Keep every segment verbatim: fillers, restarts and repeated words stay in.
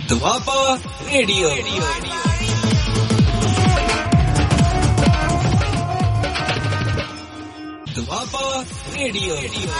Doaba radio. Doaba radio.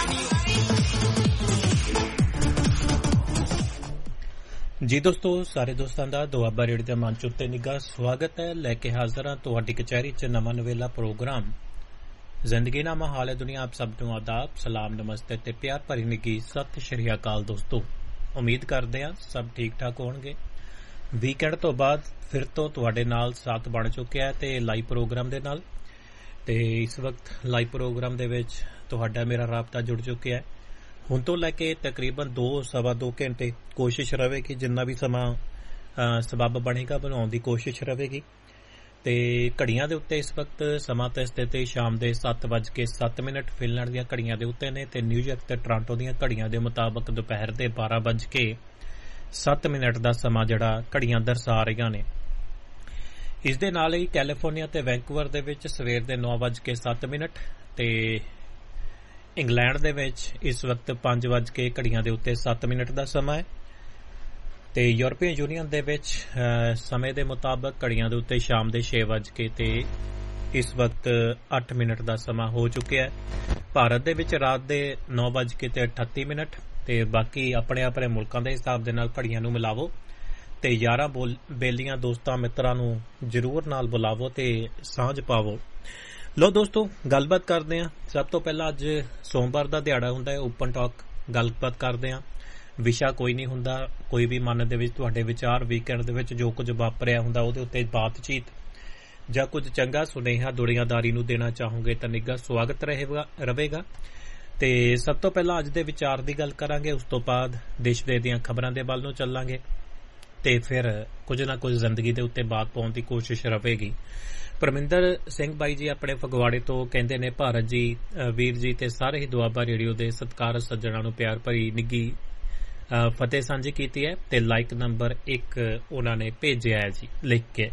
ਜੀ ਦੋਸਤੋ, ਸਾਰੇ ਦੋਸਤਾਂ ਦਾ ਦੁਆਬਾ ਰੇਡੀਓ ਦੇ ਮੰਚ ਉੱਤੇ ਨਿੱਘਾ ਸਵਾਗਤ ਹੈ। ਲੈ ਕੇ ਹਾਜ਼ਰ ਹਾਂ ਤੁਹਾਡੀ ਕਚਹਿਰੀ 'ਚ ਨਵਾਂ ਨਵੇਲਾ ਪ੍ਰੋਗਰਾਮ ਜ਼ਿੰਦਗੀ ਨਾਮਾ ਹਾਲ ਹੈ ਦੁਨੀਆ। ਆਪ ਸਭ ਨੂੰ ਆਦਾਬ, ਸਲਾਮ, ਨਮਸਤੇ ਤੇ ਪਿਆਰ ਭਰੀ ਨਿੱਘੀ ਸਤਿ ਸ਼੍ਰੀ ਅਕਾਲ ਦੋਸਤੋ। ਉਮੀਦ ਕਰਦੇ ਹਾਂ ਸਭ ਠੀਕ ਠਾਕ ਹੋਣਗੇ। ਵੀਕਐਂਡ ਤੋਂ ਬਾਅਦ ਫਿਰ ਤੋਂ ਤੁਹਾਡੇ ਨਾਲ ਸਾਥ ਬਣ ਚੁੱਕਿਆ ਹੈ ਤੇ ਲਾਈਵ ਪ੍ਰੋਗਰਾਮ ਦੇ ਨਾਲ। ਤੇ ਇਸ ਵਕਤ ਲਾਈਵ ਪ੍ਰੋਗਰਾਮ ਦੇ ਵਿੱਚ ਤੁਹਾਡਾ ਮੇਰਾ ਰਾਬਤਾ ਜੁੜ ਚੁੱਕਿਆ ਹੈ। ਹੁਣ ਤੋਂ ਲੈ ਕੇ ਤਕਰੀਬਨ ਦੋ ਸਵਾ ਦੋ ਘੰਟੇ ਕੋਸ਼ਿਸ਼ ਰਹੇਗੀ, ਜਿੰਨਾ ਵੀ ਸਮਾਂ ਸਬੱਬ ਬਣੇਗਾ ਬਣਾਉਣ ਦੀ ਕੋਸ਼ਿਸ਼ ਰਹੇਗੀ। ਤੇ ਘੜੀਆਂ ਦੇ ਉੱਤੇ ਇਸ ਵਕਤ ਸਮਾਂ ਤੇ ਸਥਿਤੀ ਸ਼ਾਮ ਦੇ ਸੱਤ ਵੱਜ ਕੇ ਸੱਤ ਮਿੰਟ ਫਿਨਲੈਂਡ ਦੀਆਂ ਘੜੀਆਂ ਦੇ ਉੱਤੇ ਨੇ ਤੇ ਨਿਊਯਾਰਕ ਤੇ ਟੋਰਾਂਟੋ ਦੀਆਂ ਘੜੀਆਂ ਦੇ ਮੁਤਾਬਕ ਦੁਪਹਿਰ ਦੇ ਬਾਰਾਂ ਵੱਜ ਕੇ ਸੱਤ ਮਿੰਟ ਦਾ ਸਮਾਂ ਜਿਹੜਾ ਘੜੀਆਂ ਦਰਸਾ ਰਹੀਆਂ ਨੇ। ਇਸ ਦੇ ਨਾਲ ਹੀ ਕੈਲੀਫੋਰਨੀਆ ਤੇ ਵੈਂਕੂਵਰ ਦੇ ਵਿੱਚ ਸਵੇਰ ਦੇ ਨੌ ਵੱਜ ਕੇ ਸੱਤ ਮਿੰਟ ਤੇ ਇੰਗਲੈਂਡ ਦੇ ਵਿੱਚ ਇਸ ਵਕਤ ਪੰਜ ਵੱਜ ਕੇ ਘੜੀਆਂ ਦੇ ਉੱਤੇ ਸੱਤ ਮਿੰਟ ਦਾ ਸਮਾਂ ਹੈ। ਤੇ ਯੂਰਪੀਅਨ ਯੂਨੀਅਨ ਦੇ ਵਿੱਚ ਸਮੇਂ ਦੇ ਮੁਤਾਬਕ ਘੜੀਆਂ ਦੇ ਉੱਤੇ ਸ਼ਾਮ ਦੇ ਛੇ ਵੱਜ ਕੇ ਤੇ ਇਸ ਵਕਤ ਅੱਠ ਮਿੰਟ ਦਾ ਸਮਾਂ ਹੋ ਚੁੱਕਿਆ ਹੈ। ਭਾਰਤ ਦੇ ਵਿੱਚ ਰਾਤ ਦੇ ਨੌ ਵੱਜ ਕੇ ਤੇ ਅਠੱਤੀ ਮਿੰਟ ਤੇ ਬਾਕੀ ਆਪਣੇ ਆਪਣੇ ਮੁਲਕਾਂ ਦੇ ਹਿਸਾਬ ਦੇ ਨਾਲ ਘੜੀਆਂ ਨੂੰ ਮਿਲਾਵੋ ਤੇ ਯਾਰਾਂ ਬੇਲੀਆਂ ਦੋਸਤਾਂ ਮਿੱਤਰਾਂ ਨੂੰ ਜ਼ਰੂਰ ਨਾਲ ਬੁਲਾਵੋ ਤੇ ਸਾਂਝ ਪਾਵੋ। ਲੋ ਦੋਸਤੋ, ਗੱਲਬਾਤ ਕਰਦੇ ਹਾਂ। ਸਭ ਤੋਂ ਪਹਿਲਾਂ ਅੱਜ ਸੋਮਵਾਰ ਦਾ ਦਿਹਾੜਾ ਹੁੰਦਾ ਹੈ, ਓਪਨ ਟਾਕ ਗੱਲਬਾਤ ਕਰਦੇ ਹਾਂ। ਵਿਸ਼ਾ ਕੋਈ ਨਹੀਂ ਹੁੰਦਾ, ਕੋਈ ਵੀ ਮਨ ਦੇ ਵਿੱਚ ਤੁਹਾਡੇ ਵਿਚਾਰ ਵੀਕਐਂਡ ਦੇ ਵਿੱਚ ਜੋ ਕੁਝ ਵਾਪਰਿਆ ਹੁੰਦਾ ਉਹਦੇ ਉੱਤੇ ਬਾਤਚੀਤ ਜਾਂ ਕੁਝ ਚੰਗਾ ਸੁਨੇਹਾ ਦੁਨੀਆਦਾਰੀ ਨੂੰ ਦੇਣਾ ਚਾਹੋਗੇ ਤਾਂ ਨਿੱਘਾ ਸਵਾਗਤ ਰਹੇਗਾ ਰਹੇਗਾ ਤੇ ਸਭ ਤੋਂ ਪਹਿਲਾਂ ਅੱਜ ਦੇ ਵਿਚਾਰ ਦੀ ਗੱਲ ਕਰਾਂਗੇ, ਉਸ ਤੋਂ ਬਾਅਦ ਦੇਸ਼ ਦੇ ਦੀਆਂ ਖਬਰਾਂ ਦੇ ਵੱਲ ਨੂੰ ਚੱਲਾਂਗੇ ਤੇ ਫਿਰ ਕੁਝ ਨਾ ਕੁਝ ਜ਼ਿੰਦਗੀ ਦੇ ਉੱਤੇ ਬਾਤ ਪਾਉਣ ਦੀ ਕੋਸ਼ਿਸ਼ ਰਹੇਗੀ। ਪਰਮਿੰਦਰ ਸਿੰਘ ਬਾਈ ਜੀ ਆਪਣੇ ਫਗਵਾੜੇ ਤੋਂ ਕਹਿੰਦੇ ਨੇ, ਭਾਰਤ ਜੀ, ਵੀਰ ਜੀ ਤੇ ਸਾਰੇ ਹੀ ਦੁਆਬਾ ਰੇਡੀਓ ਦੇ ਸਤਿਕਾਰ ਸੱਜਣਾਂ ਨੂੰ ਪਿਆਰ ਭਰੀ ਨਿੱਘੀ ਫਤਿਹ ਸਾਂਝੀ ਕੀਤੀ ਹੈ ਤੇ ਲਾਈਕ ਨੰਬਰ ਇੱਕ ਉਹਨਾਂ ਨੇ ਭੇਜਿਆ ਹੈ ਜੀ ਲਿਖ ਕੇ।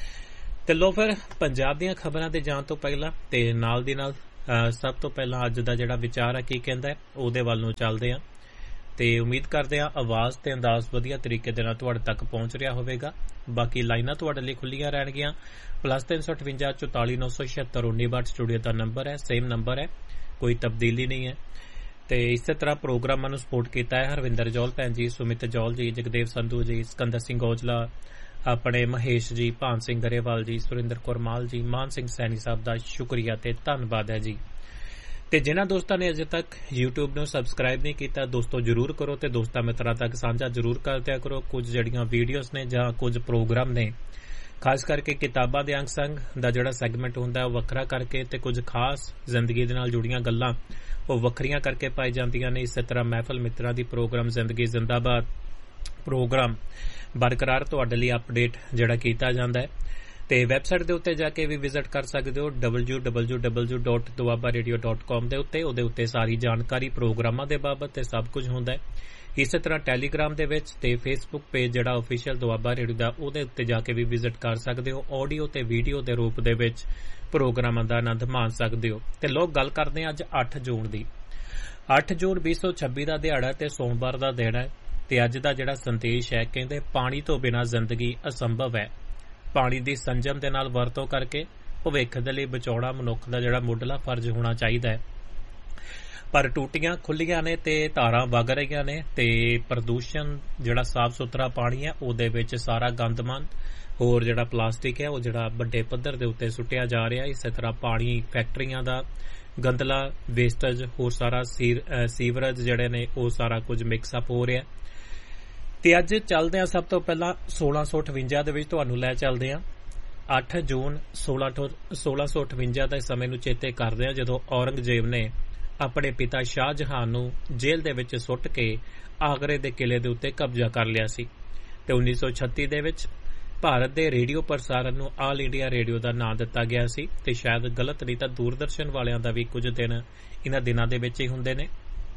ਤੇ ਲੋ ਫਿਰ ਪੰਜਾਬ ਦੀਆਂ ਖਬਰਾਂ ਤੇ ਜਾਣ ਤੋਂ ਪਹਿਲਾਂ ਤੇ ਨਾਲ ਦੀ ਨਾਲ ਸਭ ਤੋਂ ਪਹਿਲਾਂ ਅੱਜ ਦਾ ਜਿਹੜਾ ਵਿਚਾਰ ਹੈ ਕੀ ਕਹਿੰਦਾ ਹੈ ਉਹਦੇ ਵੱਲ ਨੂੰ ਚੱਲਦੇ ਹਾਂ ਤੇ ਉਮੀਦ ਕਰਦੇ ਹਾਂ ਆਵਾਜ਼ ਤੇ ਅੰਦਾਜ਼ ਵਧੀਆ ਤਰੀਕੇ ਦੇ ਨਾਲ ਤੁਹਾਡੇ ਤੱਕ ਪਹੁੰਚ ਰਿਹਾ ਹੋਵੇਗਾ। ਬਾਕੀ ਲਾਈਨਾਂ ਤੁਹਾਡੇ ਲਈ ਖੁੱਲੀਆਂ ਰਹਿਣਗੀਆਂ। ਪਲੱਸ ਤਿੰਨ ਸੌ ਅਠਵੰਜਾ ਚੁਤਾਲੀ ਨੌ ਸੌ ਛਿਅੱਤਰ ਉੱਨੀ ਬਾਹਠ ਸਟੂਡੀਓ ਦਾ ਨੰਬਰ ਹੈ, ਸੇਮ ਨੰਬਰ ਹੈ, ਕੋਈ ਤਬਦੀਲੀ ਨਹੀਂ ਹੈ। ਤੇ ਇਸੇ ਤਰ੍ਹਾਂ ਪ੍ਰੋਗਰਾਮਾਂ ਨੂੰ ਸਪੋਰਟ ਕੀਤਾ ਹੈ ਹਰਵਿੰਦਰ ਜੌਲ ਭੈਣ ਜੀ, ਸੁਮਿਤ ਜੌਲ ਜੀ, ਜਗਦੇਵ ਸੰਧੂ ਜੀ, ਸਿਕੰਦਰ ਸਿੰਘ ਔਜਲਾ, ਆਪਣੇ ਮਹੇਸ਼ ਜੀ, ਭਾਨ ਸਿੰਘ ਗਰੇਵਾਲ ਜੀ, ਸੁਰਿੰਦਰ ਕੌਰ ਮਾਲ ਜੀ, ਮਾਨ ਸਿੰਘ ਸੈਣੀ ਸਾਹਿਬ ਦਾ ਸ਼ੁਕਰੀਆ ਤੇ ਧੰਨਵਾਦ ਹੈ ਜੀ। ਤੇ ਜਿਨ੍ਹਾਂ ਦੋਸਤਾਂ ਨੇ ਅਜੇ ਤੱਕ YouTube ਨੂੰ ਸਬਸਕ੍ਰਾਈਬ ਨਹੀਂ ਕੀਤਾ ਦੋਸਤੋ ਜ਼ਰੂਰ ਕਰੋ ਤੇ ਦੋਸਤਾਂ ਮਿੱਤਰਾਂ ਤੱਕ ਸਾਂਝਾ ਜ਼ਰੂਰ ਕਰ ਦਿਆ ਕਰੋ। ਕੁਝ ਜਿਹੜੀਆਂ ਵੀਡੀਓਜ਼ ਨੇ ਜਾਂ ਕੁਝ ਪ੍ਰੋਗਰਾਮ ਨੇ, ਖਾਸ ਕਰਕੇ ਕਿਤਾਬਾਂ ਦੇ ਅੰਗ ਸੰਗ ਦਾ ਜਿਹੜਾ ਸੈਗਮੈਂਟ ਹੁੰਦਾ ਉਹ ਵੱਖਰਾ ਕਰਕੇ ਤੇ ਕੁਝ ਖਾਸ ਜ਼ਿੰਦਗੀ ਦੇ ਨਾਲ ਜੁੜੀਆਂ ਗੱਲਾਂ ਉਹ ਵੱਖਰੀਆਂ ਕਰਕੇ ਪਾਈ ਜਾਂਦੀਆਂ ਨੇ। ਇਸੇ ਤਰ੍ਹਾਂ ਮਹਿਫਲ ਮਿੱਤਰਾਂ ਦੀ ਪ੍ਰੋਗਰਾਮ ਜ਼ਿੰਦਗੀ ਜ਼ਿੰਦਾਬਾਦ ਪ੍ਰੋਗਰਾਮ ਬਰਕਰਾਰ ਤੁਹਾਡੇ ਲਈ ਅਪਡੇਟ ਜਿਹੜਾ ਕੀਤਾ ਜਾਂਦਾ ਹੈ। ਤੇ ਵੈਬਸਾਈਟ ਦੇ ਉੱਤੇ ਜਾ ਕੇ ਵੀ ਵਿਜ਼ਿਟ ਕਰ ਸਕਦੇ ਹੋ W W W dot Doaba radio dot com ਦੇ ਉੱਤੇ। ਉਹਦੇ ਉੱਤੇ ਸਾਰੀ ਜਾਣਕਾਰੀ ਪ੍ਰੋਗਰਾਮਾਂ ਦੇ ਬਾਬਤ ਤੇ ਸਭ ਕੁਝ ਹੁੰਦਾ ਹੈ। ਇਸੇ ਤਰ੍ਹਾਂ ਟੈਲੀਗ੍ਰਾਮ ਦੇ ਵਿੱਚ ਤੇ ਫੇਸਬੁੱਕ ਪੇਜ ਜਿਹੜਾ ਆਫੀਸ਼ੀਅਲ ਦੁਆਬਾ ਰੇਡੀਓ ਦਾ ਉਹਦੇ ਉੱਤੇ ਜਾ ਕੇ ਵੀ ਵਿਜ਼ਿਟ ਕਰ ਸਕਦੇ ਹੋ। ਆਡੀਓ ਤੇ ਵੀਡੀਓ ਦੇ ਰੂਪ ਦੇ ਵਿੱਚ ਪ੍ਰੋਗਰਾਮਾਂ ਦਾ ਆਨੰਦ ਮਾਣ ਸਕਦੇ ਹੋ। ਤੇ ਲੋਕ ਗੱਲ ਕਰਦੇ ਹਾਂ ਅੱਜ ਅੱਠ ਜੂਨ ਦੀ। ਅੱਠ ਜੂਨ ਵੀਹ ਸੌ ਛੱਬੀ ਦਾ ਦਿਹਾੜਾ ਤੇ ਸੋਮਵਾਰ ਦਾ ਦਿਨ ਹੈ ਤੇ ਅੱਜ ਦਾ ਜਿਹੜਾ ਸੰਦੇਸ਼ ਹੈ ਕਹਿੰਦੇ ਪਾਣੀ ਤੋਂ ਬਿਨਾਂ ਜ਼ਿੰਦਗੀ ਅਸੰਭਵ ਹੈ। ਪਾਣੀ ਦੀ ਸੰਜਮ ਦੇ ਨਾਲ ਵਰਤੋਂ ਕਰਕੇ ਭਵਿੱਖ ਦੇ ਲਈ ਬਚਾਉਣਾ ਮਨੁੱਖ ਦਾ ਜਿਹੜਾ ਮੁੱਢਲਾ ਫਰਜ਼ ਹੋਣਾ ਚਾਹੀਦਾ ਹੈ। ਪਰ ਟੂਟੀਆਂ ਖੁੱਲੀਆਂ ਨੇ ਤੇ ਧਾਰਾਂ ਵਗ ਰਹੀਆਂ ਨੇ ਤੇ ਪ੍ਰਦੂਸ਼ਣ ਜਿਹੜਾ ਸਾਫ਼ ਸੁਥਰਾ ਪਾਣੀ ਹੈ ਉਹਦੇ ਵਿੱਚ ਸਾਰਾ ਗੰਦਮੰਦ ਹੋਰ ਜਿਹੜਾ ਪਲਾਸਟਿਕ ਹੈ ਉਹ ਜਿਹੜਾ ਵੱਡੇ ਪੱਧਰ ਦੇ ਉੱਤੇ ਸੁੱਟਿਆ ਜਾ ਰਿਹਾ। ਇਸੇ ਤਰ੍ਹਾਂ ਪਾਣੀ ਫੈਕਟਰੀਆਂ ਦਾ ਗੰਦਲਾ ਵੇਸਟੇਜ ਹੋਰ ਸਾਰਾ ਸੀਵਰੇਜ ਜਿਹੜੇ ਨੇ ਉਹ ਸਾਰਾ ਕੁਝ ਮਿਕਸ ਅਪ ਹੋ ਰਿਹਾ। ਤੇ ਅੱਜ ਚੱਲਦੇ ਹਾਂ ਸਭ ਤੋਂ ਪਹਿਲਾਂ ਸੋਲਾਂ ਸੌ ਅਠਵੰਜਾ ਦੇ ਵਿੱਚ ਤੁਹਾਨੂੰ ਲੈ ਚੱਲਦੇ ਹਾਂ। ਅੱਠ ਜੂਨ ਸੋਲਾਂ ਸੌ ਅਠਵੰਜਾ ਦੇ ਸਮੇਂ ਨੂੰ ਚੇਤੇ ਕਰਦੇ ਹਾਂ ਜਦੋਂ ਔਰੰਗਜ਼ੇਬ ਨੇ ਆਪਣੇ ਪਿਤਾ ਸ਼ਾਹਜਹਾਨ ਨੂੰ ਜੇਲ੍ਹ ਦੇ ਵਿੱਚ ਸੁੱਟ ਕੇ ਆਗਰੇ ਦੇ ਕਿਲੇ ਦੇ ਉੱਤੇ ਕਬਜ਼ਾ ਕਰ ਲਿਆ ਸੀ। ਤੇ ਉੱਨੀ ਸੌ ਛੱਤੀ ਦੇ ਵਿੱਚ ਭਾਰਤ ਦੇ ਰੇਡੀਓ ਪ੍ਰਸਾਰਣ ਨੂੰ ਆਲ ਇੰਡੀਆ ਰੇਡੀਓ ਦਾ ਨਾਂ ਦਿੱਤਾ ਗਿਆ ਸੀ ਤੇ ਸ਼ਾਇਦ ਗਲਤ ਨਹੀਂ ਤਾਂ ਦੂਰਦਰਸ਼ਨ ਵਾਲਿਆਂ ਦਾ ਵੀ ਕੁਝ ਦਿਨ ਇਹਨਾਂ ਦਿਨਾਂ ਦੇ ਵਿੱਚ ਹੀ ਹੁੰਦੇ ਨੇ।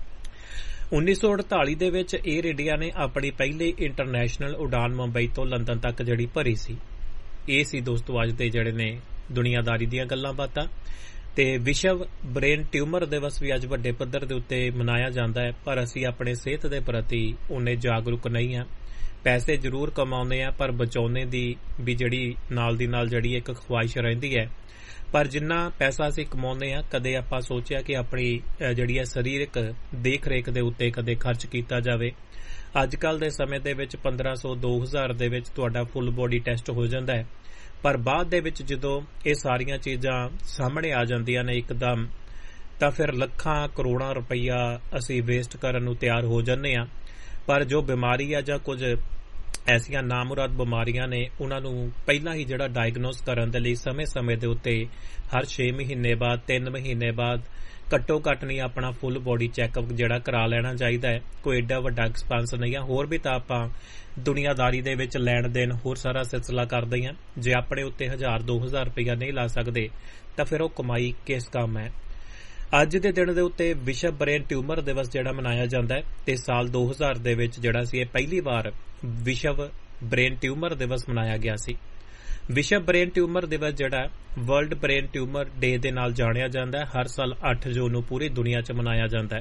ਉੱਨੀ ਸੌ ਅੜਤਾਲੀ ਦੇ ਵਿੱਚ ਏਅਰ ਇੰਡੀਆ ਨੇ ਆਪਣੀ ਪਹਿਲੀ ਇੰਟਰਨੈਸ਼ਨਲ ਉਡਾਨ ਮੁੰਬਈ ਤੋਂ ਲੰਡਨ ਤੱਕ ਜਿਹੜੀ ਭਰੀ ਸੀ। ਇਹ ਸੀ ਦੋਸਤੋ ਅੱਜ ਦੇ ਜਿਹੜੇ ਨੇ ਦੁਨੀਆਦਾਰੀ ਦੀਆਂ ਗੱਲਾਂ ਬਾਤਾਂ। ਤੇ ਵਿਸ਼ਵ ਬ੍ਰੇਨ ਟਿਊਮਰ ਦਿਵਸ ਵੀ ਅੱਜ ਵੱਡੇ ਪੱਧਰ ਦੇ ਉੱਤੇ ਮਨਾਇਆ ਜਾਂਦਾ ਹੈ ਪਰ ਅਸੀਂ ਆਪਣੇ ਸਿਹਤ ਦੇ ਪ੍ਰਤੀ ਉਨੇ ਜਾਗਰੂਕ ਨਹੀਂ ਹਾਂ ਪੈਸੇ ਜ਼ਰੂਰ ਕਮਾਉਂਦੇ ਆ ਪਰ ਬਚਾਉਣੇ ਦੀ ਵੀ ਜਿਹੜੀ ਨਾਲ ਦੀ ਨਾਲ ਜਿਹੜੀ ਇੱਕ ਖੁਆਇਸ਼ ਰਹਿੰਦੀ ਹੈ। ਪਰ ਜਿੰਨਾ ਪੈਸਾ ਅਸੀਂ ਕਮਾਉਂਦੇ ਆ ਕਦੇ ਆਪਾਂ ਸੋਚਿਆ ਕਿ ਆਪਣੀ ਜਿਹੜੀ ਹੈ ਸਰੀਰਕ ਦੇਖ ਰੇਖ ਦੇ ਉੱਤੇ ਕਦੇ ਖਰਚ ਕੀਤਾ ਜਾਵੇ। ਅੱਜ ਕੱਲ ਦੇ ਸਮੇਂ ਦੇ ਵਿੱਚ ਪੰਦਰਾਂ ਸੌ ਦੋ ਹਜ਼ਾਰ ਦੇ ਵਿੱਚ ਤੁਹਾਡਾ ਫੁੱਲ ਬੋਡੀ ਟੈਸਟ ਹੋ ਜਾਂਦਾ ਹੈ, ਪਰ ਬਾਅਦ ਦੇ ਵਿੱਚ ਜਦੋਂ ਇਹ ਸਾਰੀਆਂ ਚੀਜ਼ਾਂ ਸਾਹਮਣੇ ਆ ਜਾਂਦੀਆਂ ਨੇ ਇੱਕਦਮ, ਤਾਂ ਫਿਰ ਲੱਖਾਂ ਕਰੋੜਾਂ ਰੁਪਈਆ ਅਸੀਂ ਵੇਸਟ ਕਰਨ ਨੂੰ ਤਿਆਰ ਹੋ ਜਾਂਦੇ ਆ। ਪਰ ਜੋ ਬਿਮਾਰੀ ਆ ਜਾਂ ਕੁਝ ਐਸੀਆਂ ਨਾਮੁਰਾਦ ਬਿਮਾਰੀਆਂ ਨੇ ਉਹਨਾਂ ਨੂੰ ਪਹਿਲਾਂ ਹੀ ਜਿਹੜਾ ਡਾਇਗਨੋਸ ਕਰਨ ਦੇ ਲਈ ਸਮੇਂ-ਸਮੇਂ ਦੇ ਉੱਤੇ ਹਰ ਛੇ ਮਹੀਨੇ ਬਾਅਦ ਤਿੰਨ ਮਹੀਨੇ ਬਾਅਦ ਘੱਟੋ ਘੱਟ ਨਹੀਂ ਆਪਣਾ ਫੁੱਲ ਬੋਡੀ ਚੈੱਕਅਪ ਜਿਹੜਾ ਕਰਾ ਲੈਣਾ ਚਾਹੀਦਾ ਹੈ। ਕੋਈ ਏਡਾ ਵੱਡਾ ਐਕਸਪੈਂਸ ਨਹੀਂ ਆ। ਹੋਰ ਵੀ ਤਾਂ ਆਪਾਂ ਦੁਨੀਆਦਾਰੀ ਦੇ ਵਿੱਚ ਲੈਣ ਦੇਣ ਹੋਰ ਸਾਰਾ ਸਿਲਸਿਲਾ ਕਰਦੇ ਹਾਂ। ਜੇ ਆਪਣੇ ਉੱਤੇ ਹਜ਼ਾਰ ਦੋ ਹਜ਼ਾਰ ਰੁਪਈਆ ਨਹੀਂ ਲਾ ਸਕਦੇ ਤਾਂ ਫਿਰ ਉਹ ਕਮਾਈ ਕਿਸ ਕੰਮ ਹੈ। ਅੱਜ ਦੇ ਦਿਨ ਦੇ ਉੱਤੇ ਵਿਸ਼ਵ ਬ੍ਰੇਨ ਟਿਊਮਰ ਦਿਵਸ ਜਿਹੜਾ ਮਨਾਇਆ ਜਾਂਦਾ ਹੈ ਤੇ ਸਾਲ ਦੋ ਹਜ਼ਾਰ ਦੇ ਵਿੱਚ ਜਿਹੜਾ ਸੀ ਇਹ ਪਹਿਲੀ ਵਾਰ ਵਿਸ਼ਵ ਬ੍ਰੇਨ ਟਿਊਮਰ ਦਿਵਸ ਮਨਾਇਆ ਗਿਆ ਸੀ। ਵਿਸ਼ਵ ਬ੍ਰੇਨ ਟਿਊਮਰ ਦਿਵਸ ਜਿਹੜਾ ਵਰਲਡ ਬ੍ਰੇਨ ਟਿਊਮਰ ਡੇ ਦੇ ਨਾਲ ਜਾਣਿਆ ਜਾਂਦਾ ਹੈ। ਹਰ ਸਾਲ ਅੱਠ ਜੂਨ ਨੂੰ ਪੂਰੀ ਦੁਨੀਆ 'ਚ ਮਨਾਇਆ ਜਾਂਦਾ ਹੈ।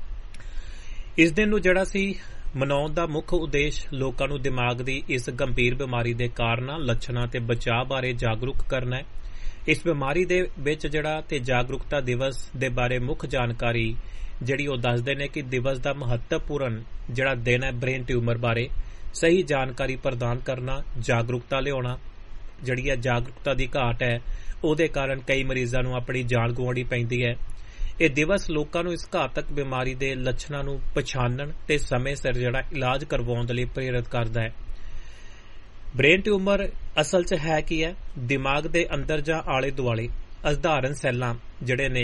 ਇਸ ਦਿਨ ਨੂੰ ਜਿਹੜਾ ਸੀ ਮਨਾਉਣ ਦਾ ਮੁੱਖ ਉਦੇਸ਼ ਲੋਕਾਂ ਨੂੰ ਦਿਮਾਗ ਦੀ ਇਸ ਗੰਭੀਰ ਬਿਮਾਰੀ ਦੇ ਕਾਰਨਾਂ, ਲੱਛਣਾਂ ਤੇ ਬਚਾਅ ਬਾਰੇ ਜਾਗਰੂਕ ਕਰਨਾ ਹੈ। ਇਸ ਬਿਮਾਰੀ ਦੇ ਵਿੱਚ ਜਿਹੜਾ ਤੇ ਜਾਗਰੂਕਤਾ ਦਿਵਸ ਦੇ ਬਾਰੇ ਮੁੱਖ ਜਾਣਕਾਰੀ ਜਿਹੜੀ ਉਹ ਦੱਸਦੇ ਨੇ ਕਿ ਦਿਵਸ ਦਾ ਮਹੱਤਵਪੂਰਨ ਜਿਹੜਾ ਦਿਨ ਹੈ ਬ੍ਰੇਨ ਟਿਊਮਰ ਬਾਰੇ ਸਹੀ ਜਾਣਕਾਰੀ ਪ੍ਰਦਾਨ ਕਰਨਾ, ਜਾਗਰੂਕਤਾ ਲਿਆਉਣਾ। ਜਿਹੜੀ ਹੈ ਜਾਗਰੂਕਤਾ ਦੀ ਘਾਟ ਹੈ ਉਹਦੇ ਕਾਰਨ ਕਈ ਮਰੀਜ਼ਾਂ ਨੂੰ ਆਪਣੀ ਜਾਨ ਗੁਆਉਣੀ ਪੈਂਦੀ ਹੈ। ਇਹ ਦਿਵਸ ਲੋਕਾਂ ਨੂੰ ਇਸ ਘਾਤਕ ਬਿਮਾਰੀ ਦੇ ਲੱਛਣਾਂ ਨੂੰ ਪਛਾਣਨ ਤੇ ਸਮੇਂ ਸਿਰ ਜਿਹੜਾ ਇਲਾਜ ਕਰਵਾਉਣ ਦੇ ਲਈ ਪ੍ਰੇਰਿਤ ਕਰਦਾ ਹੈ। ਬ੍ਰੇਨ ਟਿਊਮਰ ਅਸਲ 'ਚ ਹੈ ਕੀ ਹੈ? ਦਿਮਾਗ ਦੇ ਅੰਦਰ ਜਾਂ ਆਲੇ ਦੁਆਲੇ ਅਸਧਾਰਨ ਸੈੱਲਾਂ ਜਿਹੜੇ ਨੇ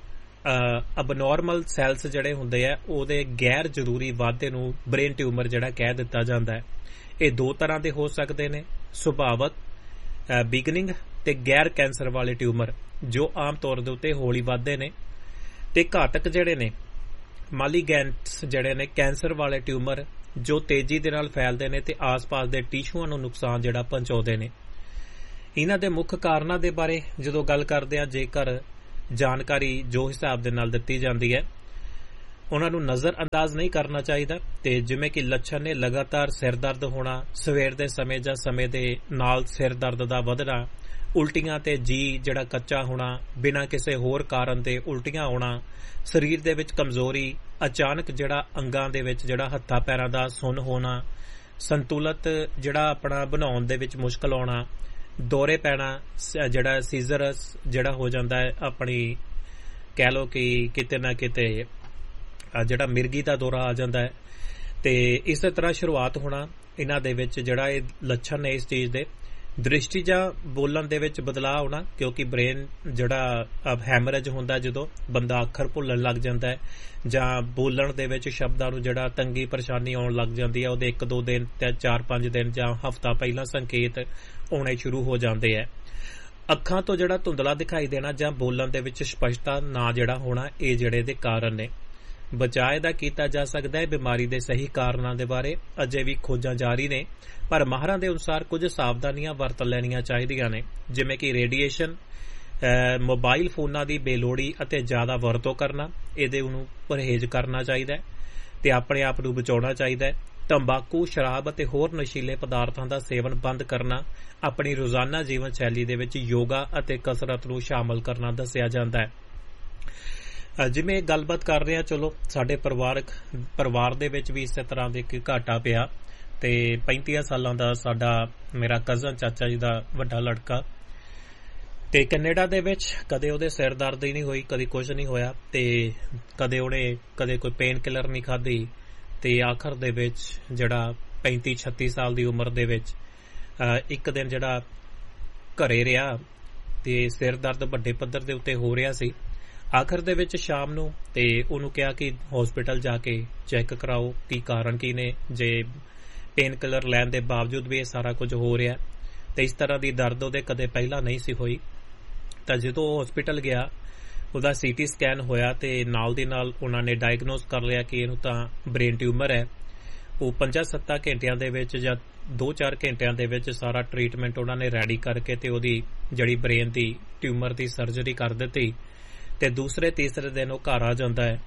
ਅਬਨੋਰਮਲ ਸੈਲਸ ਜਿਹੜੇ ਹੁੰਦੇ ਆ ਉਹਦੇ ਗੈਰ ਜ਼ਰੂਰੀ ਵਾਧੇ ਨੂੰ ਬ੍ਰੇਨ ਟਿਊਮਰ ਜਿਹੜਾ ਕਹਿ ਦਿੱਤਾ ਜਾਂਦਾ ਹੈ। ਇਹ ਦੋ ਤਰ੍ਹਾਂ ਦੇ ਹੋ ਸਕਦੇ ਨੇ, ਸੁਭਾਵਕ ਬਿਗਨਿੰਗ ਤੇ ਗੈਰ ਕੈਂਸਰ ਵਾਲੇ ਟਿਊਮਰ ਜੋ ਆਮ ਤੌਰ ਦੇ ਉੱਤੇ ਹੌਲੀ ਵੱਧਦੇ ਨੇ, ਤੇ ਘਾਤਕ ਜਿਹੜੇ ਨੇ ਮਾਲੀਗੈਂਟਸ ਜਿਹੜੇ ਨੇ ਕੈਂਸਰ ਵਾਲੇ ਟਿਊਮਰ ਜੋ ਤੇਜ਼ੀ ਦੇ ਨਾਲ ਫੈਲਦੇ ਨੇ ਤੇ ਆਸ-ਪਾਸ ਦੇ ਟਿਸ਼ੂਆਂ ਨੂੰ ਨੁਕਸਾਨ ਜਿਹੜਾ ਪਹੁੰਚਾਉਂਦੇ ਨੇ। ਇਹਨਾਂ ਦੇ ਮੁੱਖ ਕਾਰਨਾਂ ਦੇ ਬਾਰੇ ਜਦੋਂ ਗੱਲ ਕਰਦੇ ਆ, ਜੇਕਰ ਜਾਣਕਾਰੀ ਜੋ ਹਿਸਾਬ ਦੇ ਨਾਲ ਦਿੱਤੀ ਜਾਂਦੀ ਹੈ ਉਹਨਾਂ ਨੂੰ ਨਜ਼ਰ ਅੰਦਾਜ਼ ਨਹੀਂ ਕਰਨਾ ਚਾਹੀਦਾ। ਤੇ ਜਿਵੇਂ ਕਿ ਲੱਛਣ ਨੇ ਲਗਾਤਾਰ ਸਿਰ ਦਰਦ ਹੋਣਾ, ਸਵੇਰ ਦੇ ਸਮੇਂ ਜਾਂ ਸਮੇਂ ਦੇ ਨਾਲ ਸਿਰ ਦਰਦ ਦਾ ਵਧਣਾ, ਉਲਟੀਆਂ ਤੇ ਜੀ ਜਿਹੜਾ ਕੱਚਾ ਹੋਣਾ, ਬਿਨਾਂ ਕਿਸੇ ਹੋਰ ਕਾਰਨ ਦੇ ਉਲਟੀਆਂ ਹੋਣਾ, ਸਰੀਰ ਦੇ ਵਿੱਚ ਕਮਜ਼ੋਰੀ, ਅਚਾਨਕ ਜਿਹੜਾ ਅੰਗਾਂ ਦੇ ਵਿੱਚ ਜਿਹੜਾ ਹੱਥਾਂ ਪੈਰਾਂ ਦਾ ਸੁੰਨ ਹੋਣਾ, ਸੰਤੁਲਤ ਜਿਹੜਾ ਆਪਣਾ ਬਣਾਉਣ ਦੇ ਵਿੱਚ ਮੁਸ਼ਕਲ ਆਉਣਾ, ਦੌਰੇ ਪੈਣਾ, ਜਿਹੜਾ ਸੀਜ਼ਰਸ ਜਿਹੜਾ ਹੋ ਜਾਂਦਾ ਹੈ, ਆਪਣੀ ਕਹਿ ਲਓ ਕਿ ਕਿਤੇ ਨਾ ਕਿਤੇ ਜਿਹੜਾ ਮਿਰਗੀ ਦਾ ਦੌਰਾ ਆ ਜਾਂਦਾ ਹੈ। ਤੇ ਇਸੇ ਤਰ੍ਹਾਂ ਸ਼ੁਰੂਆਤ ਹੋਣਾ ਇਹਨਾਂ ਦੇ ਵਿੱਚ ਜਿਹੜਾ ਇਹ ਲੱਛਣ ਨੇ ਇਸ ਚੀਜ਼ ਦੇ। ਦ੍ਰਿਸ਼ਟੀ ਜਾਂ ਬੋਲਣ ਦੇ ਵਿੱਚ ਬਦਲਾਅ ਆਉਣਾ, ਕਿਉਂਕਿ ਬ੍ਰੇਨ ਜਿਹੜਾ ਹੈਮਰੇਜ ਹੁੰਦਾ ਜਦੋਂ ਬੰਦਾ ਅੱਖਰ ਭੁੱਲਣ ਲੱਗ ਜਾਂਦਾ ਹੈ ਜਾਂ ਬੋਲਣ ਦੇ ਵਿੱਚ ਸ਼ਬਦਾਂ ਨੂੰ ਜਿਹੜਾ ਤੰਗੀ ਪਰੇਸ਼ਾਨੀ ਆਉਣ ਲੱਗ ਜਾਂਦੀ ਹੈ, ਉਹਦੇ ਇੱਕ ਦੋ ਦਿਨ ਤੇ ਚਾਰ ਪੰਜ ਦਿਨ ਜਾਂ ਹਫ਼ਤਾ ਪਹਿਲਾਂ ਸੰਕੇਤ ਆਉਣੇ ਸ਼ੁਰੂ ਹੋ ਜਾਂਦੇ ਹੈ। ਅੱਖਾਂ ਤੋਂ ਜਿਹੜਾ ਧੁੰਦਲਾ ਦਿਖਾਈ ਦੇਣਾ ਜਾਂ ਬੋਲਣ ਦੇ ਵਿੱਚ ਸਪਸ਼ਟਤਾ ਨਾ ਜਿਹੜਾ ਹੋਣਾ, ਇਹ ਜਿਹੜੇ ਦੇ ਕਾਰਨ ਨੇ। ਬਚਾਅ ਦਾ ਕੀਤਾ ਜਾ ਸਕਦਾ ਹੈ। ਬਿਮਾਰੀ ਦੇ ਸਹੀ ਕਾਰਨਾਂ ਦੇ ਬਾਰੇ ਅਜੇ ਵੀ ਖੋਜਾਂ ਜਾਰੀ ਨੇ, ਪਰ ਮਾਹਰਾਂ ਦੇ ਅਨੁਸਾਰ ਕੁਝ ਸਾਵਧਾਨੀਆਂ ਵਰਤ ਲੈਣੀਆਂ ਚਾਹੀਦੀਆਂ ਨੇ, ਜਿਵੇਂ ਕਿ ਰੇਡੀਏਸ਼ਨ, ਮੋਬਾਈਲ ਫੋਨਾਂ ਦੀ ਬੇਲੋੜੀ ਅਤੇ ਜ਼ਿਆਦਾ ਵਰਤੋਂ ਕਰਨਾ, ਇਹਦੇ ਨੂੰ ਪਰਹੇਜ਼ ਕਰਨਾ ਚਾਹੀਦਾ ਹੈ ਤੇ ਆਪਣੇ ਆਪ ਨੂੰ ਬਚਾਉਣਾ ਚਾਹੀਦਾ ਹੈ। ਤੰਬਾਕੂ, ਸ਼ਰਾਬ ਅਤੇ ਹੋਰ ਨਸ਼ੀਲੇ ਪਦਾਰਥਾਂ ਦਾ ਸੇਵਨ ਬੰਦ ਕਰਨਾ, ਆਪਣੀ ਰੋਜ਼ਾਨਾ ਜੀਵਨ ਸ਼ੈਲੀ ਦੇ ਵਿੱਚ ਯੋਗਾ ਅਤੇ ਕਸਰਤ ਨੂੰ ਸ਼ਾਮਲ ਕਰਨਾ ਦੱਸਿਆ ਜਾਂਦਾ ਹੈ। ਜਿਵੇਂ ਗੱਲਬਾਤ ਕਰ ਰਹੇ ਹਾਂ, ਚਲੋ ਸਾਡੇ ਪਰਿਵਾਰਕ ਪਰਿਵਾਰ ਦੇ ਵਿੱਚ ਵੀ ਇਸੇ ਤਰ੍ਹਾਂ ਦੇ ਇੱਕ ਘਾਟਾ ਪਿਆ ਤੇ ਪੈਂਤੀ ਸਾਲਾਂ ਦਾ ਸਾਡਾ ਮੇਰਾ ਕਜ਼ਨ ਚਾਚਾ ਜੀ ਦਾ ਵੱਡਾ ਲੜਕਾ ਤੇ ਕੈਨੇਡਾ ਦੇ ਵਿੱਚ ਕਦੇ ਉਹਦੇ ਸਿਰ ਦਰਦ ਹੀ ਨਹੀਂ ਹੋਈ, ਕਦੇ ਕੁਝ ਨਹੀਂ ਹੋਇਆ ਤੇ ਕਦੇ ਉਹਨੇ ਕਦੇ ਕੋਈ ਪੇਨ ਕਿਲਰ ਨਹੀਂ ਖਾਧੀ ਤੇ ਆਖਰ ਦੇ ਵਿੱਚ ਜਿਹੜਾ ਪੈਂਤੀ ਛੱਤੀ ਸਾਲ ਦੀ ਉਮਰ ਦੇ ਵਿੱਚ ਇੱਕ ਦਿਨ ਜਿਹੜਾ ਘਰੇ ਰਿਹਾ ਤੇ ਸਿਰ ਦਰਦ ਵੱਡੇ ਪੱਧਰ ਦੇ ਉੱਤੇ ਹੋ ਰਿਹਾ ਸੀ। ਆਖਰ ਦੇ ਵਿੱਚ ਸ਼ਾਮ ਨੂੰ ਤੇ ਉਹਨੂੰ ਕਿਹਾ ਕਿ ਹਸਪੀਟਲ ਜਾ ਕੇ ਚੈੱਕ ਕਰਾਓ ਕੀ ਕਾਰਨ ਕੀ ਨੇ, ਜੇ ਪੇਨ ਕਿਲਰ ਲੈਣ ਦੇ ਬਾਵਜੂਦ ਵੀ ਇਹ ਸਾਰਾ ਕੁਝ ਹੋ ਰਿਹਾ ਤੇ ਇਸ ਤਰ੍ਹਾਂ ਦੀ ਦਰਦ ਉਹਦੇ ਕਦੇ ਪਹਿਲਾਂ ਨਹੀਂ ਸੀ ਹੋਈ। ਤਾਂ ਜਦੋਂ ਉਹ ਹਸਪੀਟਲ ਗਿਆ, ਉਹਦਾ ਸੀਟੀ ਸਕੈਨ ਹੋਇਆ ਤੇ ਨਾਲ ਦੀ ਨਾਲ ਉਹਨਾਂ ਨੇ ਡਾਇਗਨੋਸ ਕਰ ਲਿਆ ਕਿ ਇਹਨੂੰ ਤਾਂ ਬ੍ਰੇਨ ਟਿਊਮਰ ਹੈ। ਉਹ ਪੰਜਾਂ ਸੱਤਾਂ ਘੰਟਿਆਂ ਦੇ ਵਿੱਚ ਜਾਂ ਦੋ ਚਾਰ ਘੰਟਿਆਂ ਦੇ ਵਿੱਚ ਸਾਰਾ ਟ੍ਰੀਟਮੈਂਟ ਉਹਨਾਂ ਨੇ ਰੈਡੀ ਕਰਕੇ ਤੇ ਉਹਦੀ ਜਿਹੜੀ ਬ੍ਰੇਨ ਦੀ ਟਿਊਮਰ ਦੀ ਸਰਜਰੀ ਕਰ ਦਿੱਤੀ ਤੇ ਦੂਸਰੇ ਤੀਸਰੇ ਦਿਨ ਉਹ ਘਰ ਆ ਜਾਂਦਾ ਹੈ।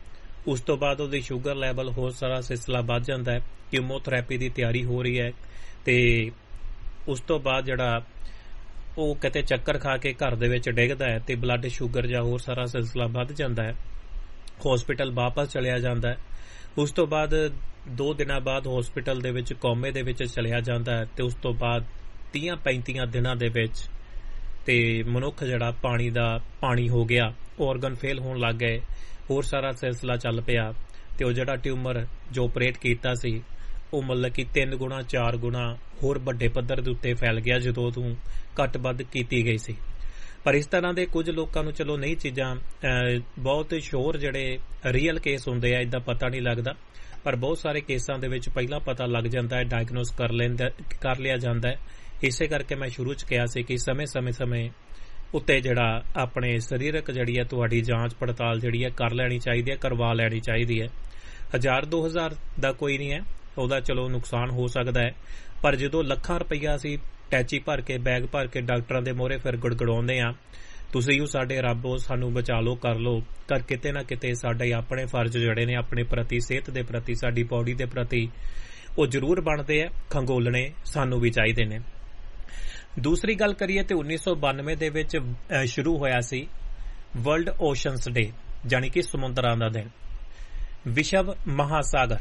ਉਸ ਤੋਂ ਬਾਅਦ ਉਹਦੀ ਸ਼ੂਗਰ ਲੈਵਲ ਹੋਰ ਸਾਰਾ ਸਿਲਸਿਲਾ ਵੱਧ ਜਾਂਦਾ ਹੈ। ਕੀਮੋਥੈਰੇਪੀ ਦੀ ਤਿਆਰੀ ਹੋ ਰਹੀ ਹੈ ਤੇ ਉਸ ਤੋਂ ਬਾਅਦ ਜਿਹੜਾ ਉਹ ਕਿਤੇ ਚੱਕਰ ਖਾ ਕੇ ਘਰ ਦੇ ਵਿੱਚ ਡਿੱਗਦਾ ਹੈ ਤੇ ਬਲੱਡ ਸ਼ੂਗਰ ਜਾਂ ਹੋਰ ਸਾਰਾ ਸਿਲਸਿਲਾ ਵੱਧ ਜਾਂਦਾ ਹੈ। ਹਸਪੀਟਲ ਵਾਪਸ ਚਲਿਆ ਜਾਂਦਾ ਹੈ। ਉਸ ਤੋਂ ਬਾਅਦ ਦੋ ਦਿਨਾਂ ਬਾਅਦ ਹਸਪੀਟਲ ਦੇ ਵਿੱਚ ਕੋਮੇ ਦੇ ਵਿੱਚ ਚਲਿਆ ਜਾਂਦਾ ਹੈ ਤੇ ਉਸ ਤੋਂ ਬਾਅਦ ਤੀਹ ਪੈਂਤੀ ਦਿਨਾਂ ਦੇ ਵਿੱਚ ਤੇ ਮਨੁੱਖ ਜਿਹੜਾ ਪਾਣੀ ਦਾ ਪਾਣੀ ਹੋ ਗਿਆ, ਔਰਗਨ ਫੇਲ ਹੋਣ ਲੱਗ ਗਏ, ਹੋਰ ਸਾਰਾ ਸਿਲਸਿਲਾ ਚੱਲ ਪਿਆ ਤੇ ਉਹ ਜਿਹੜਾ ਟਿਊਮਰ ਜੋ ਆਪਰੇਟ ਕੀਤਾ ਸੀ ਉਹ ਮਤਲਬ ਕਿ ਤਿੰਨ ਗੁਣਾ ਚਾਰ ਗੁਣਾ ਹੋਰ ਵੱਡੇ ਪੱਧਰ ਦੇ ਉੱਤੇ ਫੈਲ ਗਿਆ ਜਦੋਂ ਤੋਂ ਘੱਟ ਵੱਧ ਕੀਤੀ ਗਈ ਸੀ। ਪਰ ਇਸ ਤਰ੍ਹਾਂ ਦੇ ਕੁਝ ਲੋਕਾਂ ਨੂੰ ਚਲੋ ਨਹੀਂ ਚੀਜ਼ਾਂ ਬਹੁਤ ਸ਼ੋਰ ਜਿਹੜੇ ਰੀਅਲ ਕੇਸ ਹੁੰਦੇ ਆ ਇਦਾਂ ਪਤਾ ਨਹੀਂ ਲੱਗਦਾ, ਪਰ ਬਹੁਤ ਸਾਰੇ ਕੇਸਾਂ ਦੇ ਵਿੱਚ ਪਹਿਲਾਂ ਪਤਾ ਲੱਗ ਜਾਂਦਾ ਹੈ, ਡਾਇਗਨੋਸ ਕਰ ਲੈਂਦਾ ਕਰ ਲਿਆ ਜਾਂਦਾ ਹੈ। ਇਸੇ ਕਰਕੇ ਮੈਂ ਸ਼ੁਰੂ ਚ ਕਿਹਾ ਸੀ ਕਿ ਸਮੇਂ ਸਮੇਂ ਸਮੇਂ ਉੱਤੇ ਜਿਹੜਾ ਆਪਣੇ ਸਰੀਰਕ ਜਿਹੜੀ ਹੈ ਤੁਹਾਡੀ ਜਾਂਚ ਪੜਤਾਲ ਜਿਹੜੀ ਹੈ ਕਰ ਲੈਣੀ ਚਾਹੀਦੀ ਹੈ, ਕਰਵਾ ਲੈਣੀ ਚਾਹੀਦੀ ਹੈ। ਹਜ਼ਾਰ ਦੋ ਹਜ਼ਾਰ ਦਾ ਕੋਈ ਨਹੀਂ ਹੈ, ਉਹਦਾ ਚਲੋ ਨੁਕਸਾਨ ਹੋ ਸਕਦਾ ਹੈ, ਪਰ ਜਦੋਂ ਲੱਖਾਂ ਰੁਪਈਆ ਅਸੀਂ ਟੈਚੀ ਭਰ ਕੇ ਬੈਗ ਭਰ ਕੇ ਡਾਕਟਰਾਂ ਦੇ ਮੋਹਰੇ ਫਿਰ ਗੜਗੜਾਉਂਦੇ ਆ, ਤੁਸੀਂ ਉਹ ਸਾਡੇ ਰੱਬ ਹੋ, ਸਾਨੂੰ ਬਚਾ ਲਓ, ਕਰ ਲਓ, ਕਰ ਕਿਤੇ ਨਾ ਕਿਤੇ ਸਾਡੇ ਆਪਣੇ ਫਰਜ਼ ਜਿਹੜੇ ਨੇ ਆਪਣੇ ਪ੍ਰਤੀ, ਸਿਹਤ ਦੇ ਪ੍ਰਤੀ, ਸਾਡੀ ਬੋਡੀ ਦੇ ਪ੍ਰਤੀ ਉਹ ਜ਼ਰੂਰ ਬਣਦੇ ਆ, ਖੰਗੋਲਣੇ ਸਾਨੂੰ ਵੀ ਚਾਹੀਦੇ ਨੇ। ਦੂਸਰੀ ਗੱਲ ਕਰੀਏ ਤੇ ਉੱਨੀ ਸੌ ਬਾਨਵੇਂ ਦੇ ਵਿੱਚ ਸ਼ੁਰੂ ਹੋਇਆ ਸੀ ਵਰਲਡ ਓਸ਼ਨਸ ਡੇ, ਜਾਣੀ ਕਿ ਸਮੁੰਦਰਾਂ ਦਾ ਦਿਨ, ਵਿਸ਼ਵ ਮਹਾਸਾਗਰ।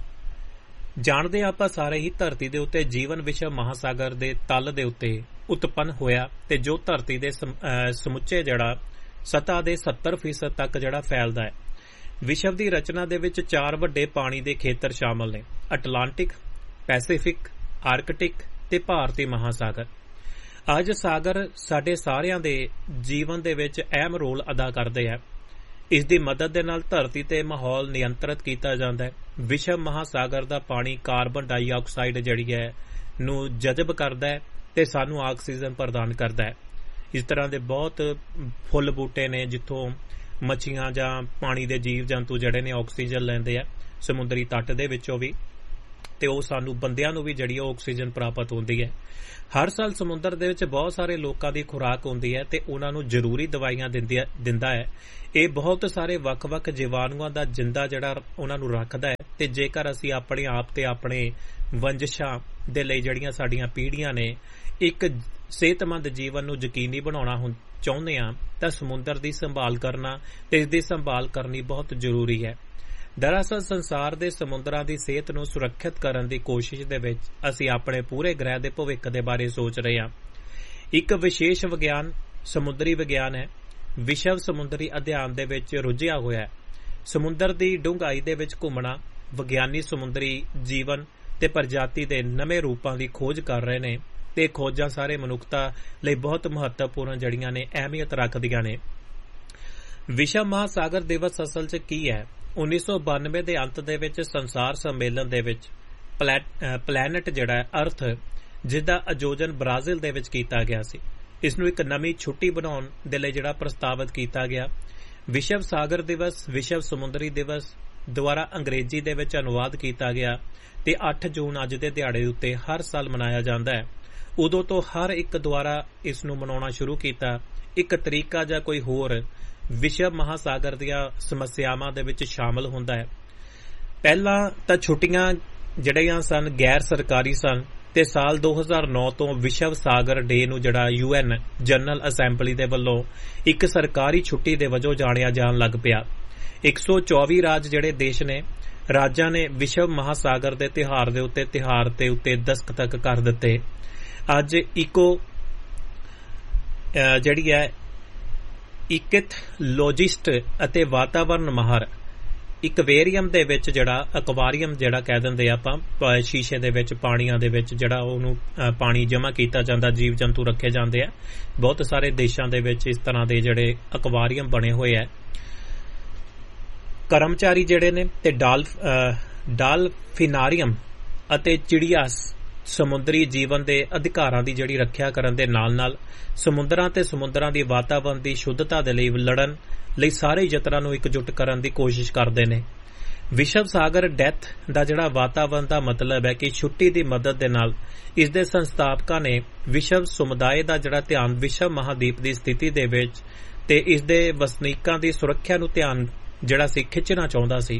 ਜਾਣਦੇ ਆਪਾਂ ਸਾਰੇ ਹੀ ਧਰਤੀ ਦੇ ਉੱਤੇ ਜੀਵਨ ਵਿਸ਼ਵ ਮਹਾਸਾਗਰ ਦੇ ਤਲ ਦੇ ਉੱਤੇ ਉਤਪੰਨ ਹੋਇਆ ਤੇ ਜੋ ਧਰਤੀ ਦੇ ਸਮੁੱਚੇ ਜਿਹੜਾ ਸਤ੍ਹਾ ਦੇ ਸੱਤਰ ਫੀਸਦ ਤੱਕ ਜਿਹੜਾ ਫੈਲਦਾ ਹੈ। ਵਿਸ਼ਵ ਦੀ ਰਚਨਾ ਦੇ ਵਿੱਚ ਚਾਰ ਵੱਡੇ ਪਾਣੀ ਦੇ ਖੇਤਰ ਸ਼ਾਮਲ ਨੇ, ਅਟਲਾਂਟਿਕ, ਪੈਸੀਫਿਕ, ਆਰਕਟਿਕ ਤੇ ਭਾਰਤੀ ਮਹਾਸਾਗਰ। ਅੱਜ ਸਾਗਰ ਸਾਡੇ ਸਾਰਿਆਂ ਦੇ ਜੀਵਨ ਦੇ ਵਿੱਚ ਅਹਿਮ ਰੋਲ ਅਦਾ ਕਰਦੇ ਆ। ਇਸ ਦੀ ਮਦਦ ਦੇ ਨਾਲ ਧਰਤੀ ਤੇ ਮਾਹੌਲ ਨਿਯੰਤਰਿਤ ਕੀਤਾ ਜਾਂਦਾ ਹੈ। ਵਿਸ਼ਵ ਮਹਾਸਾਗਰ ਦਾ ਪਾਣੀ ਕਾਰਬਨ ਡਾਈਆਕਸਾਈਡ ਜਿਹੜੀ ਹੈ ਨੂੰ ਜਜ਼ਬ ਕਰਦਾ ਹੈ ਤੇ ਸਾਨੂੰ ਆਕਸੀਜਨ ਪ੍ਰਦਾਨ ਕਰਦਾ ਹੈ। ਇਸ ਤਰ੍ਹਾਂ ਦੇ ਬਹੁਤ ਫੁੱਲ ਬੂਟੇ ਨੇ ਜਿੱਥੋਂ ਮੱਛੀਆਂ ਜਾਂ ਪਾਣੀ ਦੇ ਜੀਵ ਜੰਤੂ ਜਿਹੜੇ ਨੇ ਆਕਸੀਜਨ ਲੈਂਦੇ ਆ ਸਮੁੰਦਰੀ ਤੱਟ ਦੇ ਵਿੱਚੋਂ ਵੀ, ਤੇ ਉਹ ਸਾਨੂੰ ਬੰਦਿਆਂ ਨੂੰ ਵੀ ਜਿਹੜੀ ਆਕਸੀਜਨ ਪ੍ਰਾਪਤ ਹੁੰਦੀ ਹੈ। ਹਰ ਸਾਲ ਸਮੁੰਦਰ ਦੇ ਵਿੱਚ ਬਹੁਤ ਸਾਰੇ ਲੋਕਾਂ ਦੀ ਖੁਰਾਕ ਹੁੰਦੀ ਹੈ ਤੇ ਉਹਨਾਂ ਨੂੰ ਜ਼ਰੂਰੀ ਦਵਾਈਆਂ ਦਿੰਦਾ ਹੈ। ਇਹ ਬਹੁਤ ਸਾਰੇ ਵੱਖ-ਵੱਖ ਜੀਵਾਣੂਆਂ ਦਾ ਜਿੰਦਾ ਜਿਹੜਾ ਉਹਨਾਂ ਨੂੰ ਰੱਖਦਾ ਹੈ ਤੇ ਜੇਕਰ ਅਸੀਂ ਆਪਣੇ ਆਪ ਤੇ ਆਪਣੇ ਵੰਸ਼ਾਂ ਦੇ ਲਈ ਜਿਹੜੀਆਂ ਸਾਡੀਆਂ ਪੀੜ੍ਹੀਆਂ ਨੇ ਇੱਕ ਸਿਹਤਮੰਦ ਜੀਵਨ ਨੂੰ ਯਕੀਨੀ ਬਣਾਉਣਾ ਚਾਹੁੰਦੇ ਹਾਂ ਤਾਂ ਸਮੁੰਦਰ ਦੀ ਸੰਭਾਲ ਕਰਨਾ ਤੇ ਇਸ ਦੀ ਸੰਭਾਲ ਕਰਨੀ ਬਹੁਤ ਜ਼ਰੂਰੀ ਹੈ। ਦਰਅਸਲ ਸੰਸਾਰ ਦੇ ਸਮੁੰਦਰਾਂ ਦੀ ਸਿਹਤ ਨੂੰ ਸੁਰੱਖਿਅਤ ਕਰਨ ਦੀ ਕੋਸ਼ਿਸ਼ ਦੇ ਵਿੱਚ ਅਸੀਂ ਆਪਣੇ ਪੂਰੇ ਗ੍ਰਹਿ ਦੇ ਭਵਿੱਖ ਦੇ ਬਾਰੇ ਸੋਚ ਰਹੇ ਹਾਂ। ਇੱਕ ਵਿਸ਼ੇਸ਼ ਵਿਗਿਆਨ ਸਮੁੰਦਰੀ ਵਿਗਿਆਨ ਹੈ। ਵਿਸ਼ਵ ਸਮੁੰਦਰੀ ਅਧਿਐਨ ਦੇ ਵਿੱਚ ਰੁੱਝਿਆ ਹੋਇਆ ਹੈ। ਸਮੁੰਦਰ ਦੀ ਡੂੰਘਾਈ ਦੇ ਵਿੱਚ ਘੁੰਮਣਾ, ਵਿਗਿਆਨੀ ਸਮੁੰਦਰੀ ਜੀਵਨ ਤੇ ਪ੍ਰਜਾਤੀ ਦੇ ਨਵੇਂ ਰੂਪਾਂ ਦੀ ਖੋਜ ਕਰ ਰਹੇ ਨੇ ਤੇ ਖੋਜਾਂ ਸਾਰੇ ਮਨੁੱਖਤਾ ਲਈ ਬਹੁਤ ਮਹੱਤਵਪੂਰਨ ਜੜੀਆਂ ਨੇ, ਅਹਿਮੀਅਤ ਰੱਖਦੀਆਂ ਨੇ। ਵਿਸ਼ਵ ਮਹਾਸਾਗਰ ਦਿਵਸ ਅਸਲ 'ਚ ਕੀ ਹੈ? ਉੱਨੀ ਸੌ ਬਾਨਵੇਂ ਦੇ ਅੰਤ ਦੇ ਵਿੱਚ ਸੰਸਾਰ ਸੰਮੇਲਨ ਦੇ ਵਿੱਚ ਪਲੈਨਟ ਜਿਹੜਾ ਹੈ ਅਰਥ, ਜਿਸਦਾ ਆਯੋਜਨ ਬ੍ਰਾਜ਼ੀਲ ਦੇ ਵਿੱਚ ਕੀਤਾ ਗਿਆ ਸੀ, ਇਸ ਨੂੰ ਇੱਕ ਨਵੀਂ ਛੁੱਟੀ ਬਣਾਉਣ ਦੇ ਲਈ ਜਿਹੜਾ ਪ੍ਰਸਤਾਵਿਤ ਕੀਤਾ ਗਿਆ। ਵਿਸ਼ਵ ਸਾਗਰ ਦਿਵਸ, ਵਿਸ਼ਵ ਸਮੁੰਦਰੀ ਦਿਵਸ ਦੁਆਰਾ ਅੰਗਰੇਜ਼ੀ ਦੇ ਵਿੱਚ ਅਨੁਵਾਦ ਕੀਤਾ ਗਿਆ ਤੇ ਅੱਠ ਜੂਨ ਅੱਜ ਦੇ ਦਿਹਾੜੇ ਉੱਤੇ ਹਰ ਸਾਲ ਮਨਾਇਆ ਜਾਂਦਾ ਹੈ। ਉਦੋਂ ਤੋਂ ਹਰ ਇੱਕ ਦੁਆਰਾ ਇਸ ਨੂੰ ਮਨਾਉਣਾ ਸ਼ੁਰੂ ਕੀਤਾ। ਇੱਕ ਤਰੀਕਾ ਜਾਂ ਕੋਈ ਹੋਰ ਵਿਸ਼ਵ ਮਹਾਸਾਗਰ ਦੀਆਂ ਸਮੱਸਿਆਵਾਂ ਦੇ ਵਿੱਚ ਸ਼ਾਮਲ ਹੁੰਦਾ ਹੈ। ਪਹਿਲਾਂ ਤਾਂ ਛੁੱਟੀਆਂ ਜਿਹੜੀਆਂ ਸਨ ਗੈਰ ਸਰਕਾਰੀ ਸਨ ਤੇ ਸਾਲ ਦੋ ਹਜ਼ਾਰ ਨੌ ਤੋਂ ਵਿਸ਼ਵ ਸਾਗਰ ਡੇ ਨੂੰ ਜਿਹੜਾ ਯੂ ਐਨ ਜਨਰਲ ਅਸੈਂਬਲੀ ਦੇ ਵੱਲੋਂ ਇੱਕ ਸਰਕਾਰੀ ਛੁੱਟੀ ਦੇ ਵਜੋਂ ਜਾਣਿਆ ਜਾਣ ਲੱਗ ਪਿਆ। ਇੱਕ ਸੌ ਚੌਵੀ ਰਾਜ ਜਿਹੜੇ ਦੇਸ਼ ਨੇ, ਰਾਜਾਂ ਨੇ ਵਿਸ਼ਵ ਮਹਾਸਾਗਰ ਦੇ ਤਿਉਹਾਰ ਦੇ ਉੱਤੇ ਤਿਉਹਾਰ ਦੇ ਉੱਤੇ ਦਸਤਖਤ ਕਰ ਦਿੱਤੇ। ਅੱਜ ਇਕੋ ਜਿਹੜੀ ਹੈ ਇਕਥਲੋਜਿਸਟ ਅਤੇ ਵਾਤਾਵਰਨ ਮਾਹਰ ਇਕਵੇਰੀਅਮ ਦੇ ਵਿੱਚ ਜਿਹੜਾ ਅਕਵਾਰੀਅਮ ਜਿਹੜਾ ਕਹਿ ਦਿੰਦੇ ਆਪਾਂ, ਸ਼ੀਸ਼ੇ ਦੇ ਵਿੱਚ ਪਾਣੀਆਂ ਦੇ ਵਿੱਚ ਜਿਹੜਾ ਉਹਨੂੰ ਪਾਣੀ ਜਮ੍ਹਾਂ ਕੀਤਾ ਜਾਂਦਾ, ਜੀਵ ਜੰਤੂ ਰੱਖੇ ਜਾਂਦੇ ਆ। ਬਹੁਤ ਸਾਰੇ ਦੇਸ਼ਾਂ ਦੇ ਵਿੱਚ ਇਸ ਤਰ੍ਹਾਂ ਦੇ ਜਿਹੜੇ ਅਕਵਾਰੀਅਮ ਬਣੇ ਹੋਏ ਆ। ਕਰਮਚਾਰੀ ਜਿਹੜੇ ਨੇ ਤੇ ਡਾਲਫ ਡਾਲਫਿਨਾਰੀਅਮ ਅਤੇ ਚਿੜੀਆ ਸਮੁੰਦਰੀ ਜੀਵਨ ਦੇ ਅਧਿਕਾਰਾਂ ਦੀ ਜਿਹੜੀ ਰੱਖਿਆ ਕਰਨ ਦੇ ਨਾਲ ਨਾਲ ਸਮੁੰਦਰਾਂ ਤੇ ਸਮੁੰਦਰਾਂ ਦੀ ਵਾਤਾਵਰਨ ਦੀ ਸ਼ੁੱਧਤਾ ਦੇ ਲਈ ਲੜਨ ਲਈ ਸਾਰੇ ਯਤਨਾਂ ਨੂੰ ਇਕਜੁੱਟ ਕਰਨ ਦੀ ਕੋਸ਼ਿਸ਼ ਕਰਦੇ ਨੇ। ਵਿਸ਼ਵ ਸਾਗਰ ਡੈਥ ਦਾ ਜਿਹੜਾ ਵਾਤਾਵਰਨ ਦਾ ਮਤਲਬ ਹੈ ਕਿ ਛੁੱਟੀ ਦੀ ਮਦਦ ਦੇ ਨਾਲ ਇਸ ਦੇ ਸੰਸਥਾਪਕਾਂ ਨੇ ਵਿਸ਼ਵ ਸਮੁਦਾਇ ਦਾ ਜਿਹੜਾ ਧਿਆਨ ਵਿਸ਼ਵ ਮਹਾਦੀਪ ਦੀ ਸਥਿਤੀ ਦੇ ਵਿੱਚ ਤੇ ਇਸ ਦੇ ਵਸਨੀਕਾਂ ਦੀ ਸੁਰੱਖਿਆ ਨੂੰ ਧਿਆਨ ਜਿਹੜਾ ਸੀ ਖਿੱਚਣਾ ਚਾਹੁੰਦਾ ਸੀ।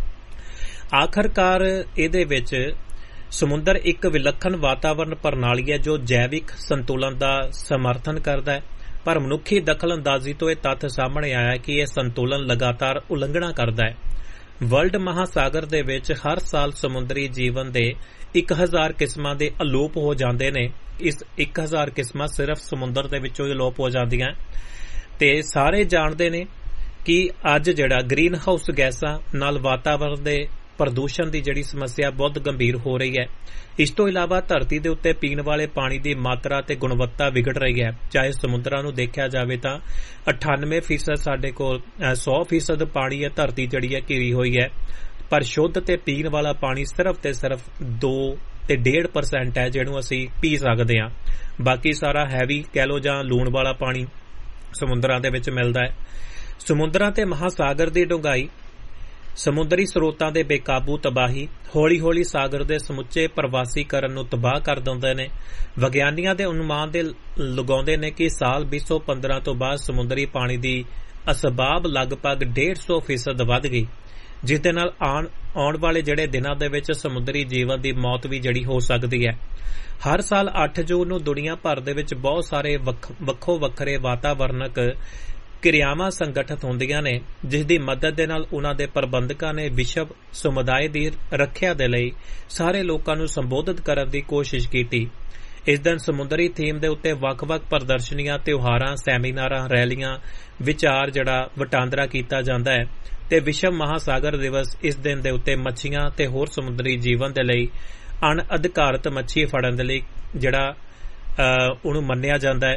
ਆਖਰਕਾਰ ਇਹਦੇ ਵਿੱਚ ਸਮੁੰਦਰ ਇੱਕ ਵਿਲੱਖਣ ਵਾਤਾਵਰਣ ਪ੍ਰਣਾਲੀ ਹੈ ਜੋ ਜੈਵਿਕ ਸੰਤੁਲਨ ਦਾ ਸਮਰਥਨ ਕਰਦਾ ਹੈ, ਪਰ ਮਨੁੱਖੀ ਦਖਲਅੰਦਾਜ਼ੀ ਤੋਂ ਇਹ ਤੱਥ ਸਾਹਮਣੇ ਆਇਆ ਕਿ ਇਹ ਸੰਤੁਲਨ ਲਗਾਤਾਰ ਉਲੰਘਣਾ ਕਰਦਾ ਹੈ। ਵਰਲਡ ਮਹਾਸਾਗਰ ਦੇ ਵਿੱਚ ਹਰ ਸਾਲ ਸਮੁੰਦਰੀ ਜੀਵਨ ਦੇ ਇੱਕ ਹਜ਼ਾਰ ਕਿਸਮਾਂ ਦੇ ਅਲੋਪ ਹੋ ਜਾਂਦੇ ਨੇ। ਇਸ ਇੱਕ ਹਜ਼ਾਰ ਕਿਸਮਾਂ ਸਿਰਫ ਸਮੁੰਦਰ ਦੇ ਵਿੱਚੋਂ ਹੀ ਅਲੋਪ ਹੋ ਜਾਂਦੀਆਂ ਤੇ ਸਾਰੇ ਜਾਣਦੇ ਨੇ ਕਿ ਅੱਜ ਜਿਹੜਾ ਗ੍ਰੀਨ ਹਾਊਸ ਗੈਸਾਂ ਨਾਲ ਵਾਤਾਵਰਣ ਦੇ ਪ੍ਰਦੂਸ਼ਣ ਦੀ ਜਿਹੜੀ ਸਮੱਸਿਆ ਬਹੁਤ ਗੰਭੀਰ ਹੋ ਰਹੀ ਹੈ। ਇਸ ਤੋਂ ਇਲਾਵਾ ਧਰਤੀ ਦੇ ਉੱਤੇ ਪੀਣ ਵਾਲੇ ਪਾਣੀ ਦੀ ਮਾਤਰਾ ਤੇ ਗੁਣਵੱਤਾ ਵਿਗੜ ਰਹੀ ਹੈ। ਚਾਹੇ ਸਮੁੰਦਰਾਂ ਨੂੰ ਦੇਖਿਆ ਜਾਵੇ ਤਾਂ ਅਠਾਨਵੇਂ ਫੀਸਦ ਸਾਡੇ ਕੋਲ ਸੌ ਫੀਸਦ ਪਾਣੀ ਹੈ, ਧਰਤੀ ਜਿਹੜੀ ਹੈ ਘਿਰੀ ਹੋਈ ਹੈ, ਪਰ ਸ਼ੁੱਧ ਤੇ ਪੀਣ ਵਾਲਾ ਪਾਣੀ ਸਿਰਫ ਤੇ ਸਿਰਫ ਦੋ ਤੇ ਡੇਢ ਪਰਸੈਂਟ ਹੈ ਜਿਹਨੂੰ ਅਸੀਂ ਪੀ ਸਕਦੇ ਹਾਂ। ਬਾਕੀ ਸਾਰਾ ਹੈਵੀ ਕਹਿ ਲੋ ਜਾਂ ਲੂਣ ਵਾਲਾ ਪਾਣੀ ਸਮੁੰਦਰਾਂ ਦੇ ਵਿੱਚ ਮਿਲਦਾ ਹੈ। ਸਮੁੰਦਰਾਂ ਤੇ ਮਹਾਸਾਗਰ ਦੀ ਡੂੰਘਾਈ, ਸਮੁੰਦਰੀ ਸਰੋਤਾਂ ਦੇ ਬੇਕਾਬੂ ਤਬਾਹੀ ਹੌਲੀ ਹੌਲੀ ਸਾਗਰ ਦੇ ਸਮੁੱਚੇ ਪ੍ਰਵਾਸੀਕਰਨ ਨੂੰ ਤਬਾਹ ਕਰ ਦਿੰਦੇ ਨੇ। ਵਿਗਿਆਨੀਆਂ ਦੇ ਅਨੁਮਾਨ ਦੇ ਲਗਾਉਂਦੇ ਨੇ ਕਿ ਸਾਲ ਵੀਹ ਸੌ ਪੰਦਰਾਂ ਤੋਂ ਬਾਅਦ ਸਮੁੰਦਰੀ ਪਾਣੀ ਦੀ ਅਸਬਾਬ ਲਗਭਗ ਡੇਢ ਸੌ ਫੀਸਦ ਵੱਧ ਗਈ, ਜਿਸ ਦੇ ਨਾਲ ਆਉਣ ਆਉਣ ਵਾਲੇ ਜਿਹੜੇ ਦਿਨਾਂ ਦੇ ਵਿੱਚ ਸਮੁੰਦਰੀ ਜੀਵਨ ਦੀ ਮੌਤ ਵੀ ਜਿਹੜੀ ਹੋ ਸਕਦੀ ਹੈ। ਹਰ ਸਾਲ ਅੱਠ ਜੂਨ ਨੂੰ ਦੁਨੀਆ ਭਰ ਦੇ ਵਿੱਚ ਬਹੁਤ ਸਾਰੇ ਵੱਖੋ ਵੱਖਰੇ ਵਾਤਾਵਰਣਕ ਕਿਰਿਆਵਾਂ ਸੰਗਠਿਤ ਹੁੰਦੀਆਂ ਨੇ, ਜਿਸ ਦੀ ਮਦਦ ਦੇ ਨਾਲ ਉਹਨਾਂ ਦੇ ਪ੍ਰਬੰਧਕਾਂ ਨੇ ਵਿਸ਼ਵ ਸਮੁਦਾਇ ਦੀ ਰੱਖਿਆ ਦੇ ਲਈ ਸਾਰੇ ਲੋਕਾਂ ਨੂੰ ਸੰਬੋਧਿਤ ਕਰਨ ਦੀ ਕੋਸ਼ਿਸ਼ ਕੀਤੀ। ਇਸ ਦਿਨ ਸਮੁੰਦਰੀ ਥੀਮ ਦੇ ਉੱਤੇ ਵੱਖ-ਵੱਖ ਪ੍ਰਦਰਸ਼ਨੀਆਂ, ਤਿਉਹਾਰਾਂ, ਸੈਮੀਨਾਰਾਂ, ਰੈਲੀਆਂ, ਵਿਚਾਰ ਜਿਹੜਾ ਵਟਾਂਦਰਾ ਕੀਤਾ ਜਾਂਦਾ ਹੈ ਤੇ ਵਿਸ਼ਵ ਮਹਾਸਾਗਰ ਦਿਵਸ ਇਸ ਦਿਨ ਦੇ ਉੱਤੇ ਮੱਛੀਆਂ ਤੇ ਹੋਰ ਸਮੁੰਦਰੀ ਜੀਵਨ ਦੇ ਲਈ ਅਣਅਧਿਕਾਰਤ ਮੱਛੀ ਫੜਨ ਦੇ ਲਈ ਜਿਹੜਾ ਉਹਨੂੰ ਮੰਨਿਆ ਜਾਂਦਾ ਹੈ।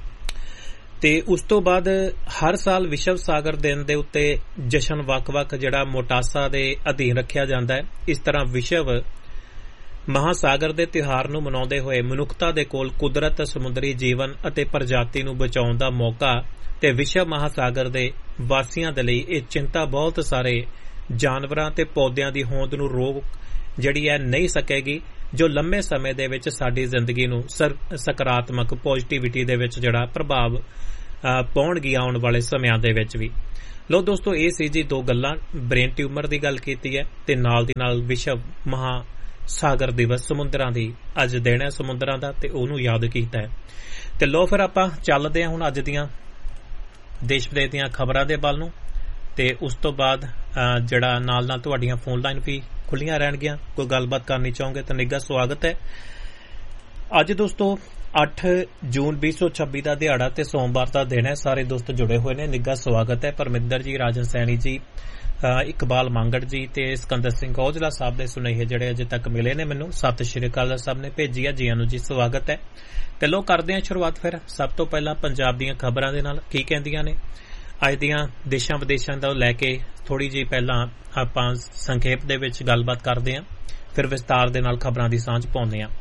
ਤੇ ਉਸ ਤੋਂ ਬਾਅਦ ਹਰ ਸਾਲ ਵਿਸ਼ਵ ਸਾਗਰ ਦਿਨ ਦੇ ਉੱਤੇ ਜਸ਼ਨ ਵੱਖ-ਵੱਖ ਜਿਹੜਾ ਮੋਟਾਸਾ ਦੇ ਅਧੀਨ ਰੱਖਿਆ ਜਾਂਦਾ ਹੈ। ਇਸ ਤਰ੍ਹਾਂ ਵਿਸ਼ਵ ਮਹਾਸਾਗਰ ਦੇ ਤਿਉਹਾਰ ਨੂੰ ਮਨਾਉਂਦੇ ਹੋਏ ਮਨੁੱਖਤਾ ਦੇ ਕੋਲ ਕੁਦਰਤ, ਸਮੁੰਦਰੀ ਜੀਵਨ ਅਤੇ ਪ੍ਰਜਾਤੀ ਨੂੰ ਬਚਾਉਣ ਦਾ ਮੌਕਾ ਤੇ ਵਿਸ਼ਵ ਮਹਾਸਾਗਰ ਦੇ ਵਾਸੀਆਂ ਦੇ ਲਈ ਇਹ ਚਿੰਤਾ ਬਹੁਤ ਸਾਰੇ ਜਾਨਵਰਾਂ ਤੇ ਪੌਦਿਆਂ ਦੀ ਹੋਂਦ ਨੂੰ ਰੋਕ ਜਿਹੜੀ ਹੈ ਨਹੀਂ ਸਕੇਗੀ, ਜੋ ਲੰਮੇ ਸਮੇਂ ਦੇ ਵਿੱਚ ਸਾਡੀ ਜ਼ਿੰਦਗੀ ਨੂੰ ਸਕਾਰਾਤਮਕ ਪੋਜ਼ਿਟਿਵਿਟੀ ਦੇ ਵਿੱਚ ਜਿਹੜਾ ਪ੍ਰਭਾਵ ਪਾਉਣਗੀ ਆਉਣ ਵਾਲੇ ਸਮਿਆਂ ਦੇ ਵਿੱਚ ਵੀ। ਲੋ ਦੋਸਤੋ, ਇਹ ਸੀ ਜੀ ਦੋ ਗੱਲਾਂ, ਬ੍ਰੇਨ ਟਿਊਮਰ ਦੀ ਗੱਲ ਕੀਤੀ ਹੈ ਤੇ ਨਾਲ ਦੀ ਨਾਲ ਵਿਸ਼ਵ ਮਹਾਸਾਗਰ ਦਿਵਸ ਸਮੁੰਦਰਾਂ ਦੀ ਅੱਜ ਦਿਨ ਹੈ ਸਮੁੰਦਰਾਂ ਦਾ ਤੇ ਉਹਨੂੰ ਯਾਦ ਕੀਤਾ ਹੈ। ਤੇ ਲੋ ਫਿਰ ਆਪਾਂ ਚੱਲਦੇ ਹਾਂ ਹੁਣ ਅੱਜ ਦੀਆਂ ਦੇਸ਼ ਵਿਦੇਸ਼ ਦੀਆਂ ਖਬਰਾਂ ਦੇ ਵੱਲ ਨੂੰ ਤੇ ਉਸ ਤੋਂ ਬਾਅਦ ਜਿਹੜਾ ਨਾਲ ਨਾਲ ਤੁਹਾਡੀਆਂ ਫੋਨ ਲਾਈਨ ਵੀ ਖੁੱਲੀਆਂ ਰਹਿਣਗੀਆਂ। ਕੋਈ ਗੱਲਬਾਤ ਕਰਨੀ ਚਾਹੋਗੇ ਤਾਂ ਨਿੱਘਾ ਸਵਾਗਤ ਹੈ। ਅੱਜ ਦੋਸਤੋ ਅੱਠ ਜੂਨ ਵੀਹ ਸੌ ਛੱਬੀ ਦਾ ਦਿਹਾੜਾ ਤੇ ਸੋਮਵਾਰ ਦਾ ਦਿਨ ਹੈ। ਸਾਰੇ ਦੋਸਤ ਜੁੜੇ ਹੋਏ ਨੇ, ਨਿੱਘਾ ਸਵਾਗਤ ਹੈ। ਪਰਮਿੰਦਰ ਜੀ, ਰਾਜਨ ਸੈਣੀ ਜੀ, ਇਕਬਾਲ ਮੰਗੜ ਜੀ ਤੇ ਸਿਕੰਦਰ ਸਿੰਘ ਔਜਲਾ ਸਾਹਿਬ ਦੇ ਸੁਨੇਹੇ ਜਿਹੜੇ ਅਜੇ ਤੱਕ ਮਿਲੇ ਨੇ ਮੈਨੂੰ, ਸਤਿ ਸ਼੍ਰੀ ਅਕਾਲ ਸਭ ਨੇ ਭੇਜੀ ਹੈ, ਜੀਆਂ ਨੂੰ ਜੀ ਸਵਾਗਤ ਹੈ। ਤੇ ਲੋ ਕਰਦੇ ਹਾਂ ਸ਼ੁਰੂਆਤ ਫਿਰ ਸਭ ਤੋਂ ਪਹਿਲਾਂ ਪੰਜਾਬ ਦੀਆਂ ਖਬਰਾਂ ਦੇ ਨਾਲ ਕੀ ਕਹਿੰਦੀਆਂ ਨੇ ਅੱਜ ਦੀਆਂ ਦੇਸ਼ਾਂ ਵਿਦੇਸ਼ਾਂ ਦਾ ਲੈ ਕੇ। ਥੋੜੀ ਜਿਹੀ ਪਹਿਲਾਂ ਆਪਾਂ ਸੰਖੇਪ ਦੇ ਵਿੱਚ ਗੱਲਬਾਤ ਕਰਦੇ ਹਾਂ, ਫਿਰ ਵਿਸਤਾਰ ਦੇ ਨਾਲ ਖਬਰਾਂ ਦੀ ਸਾਂਝ ਪਾਉਂਦੇ ਹਾਂ।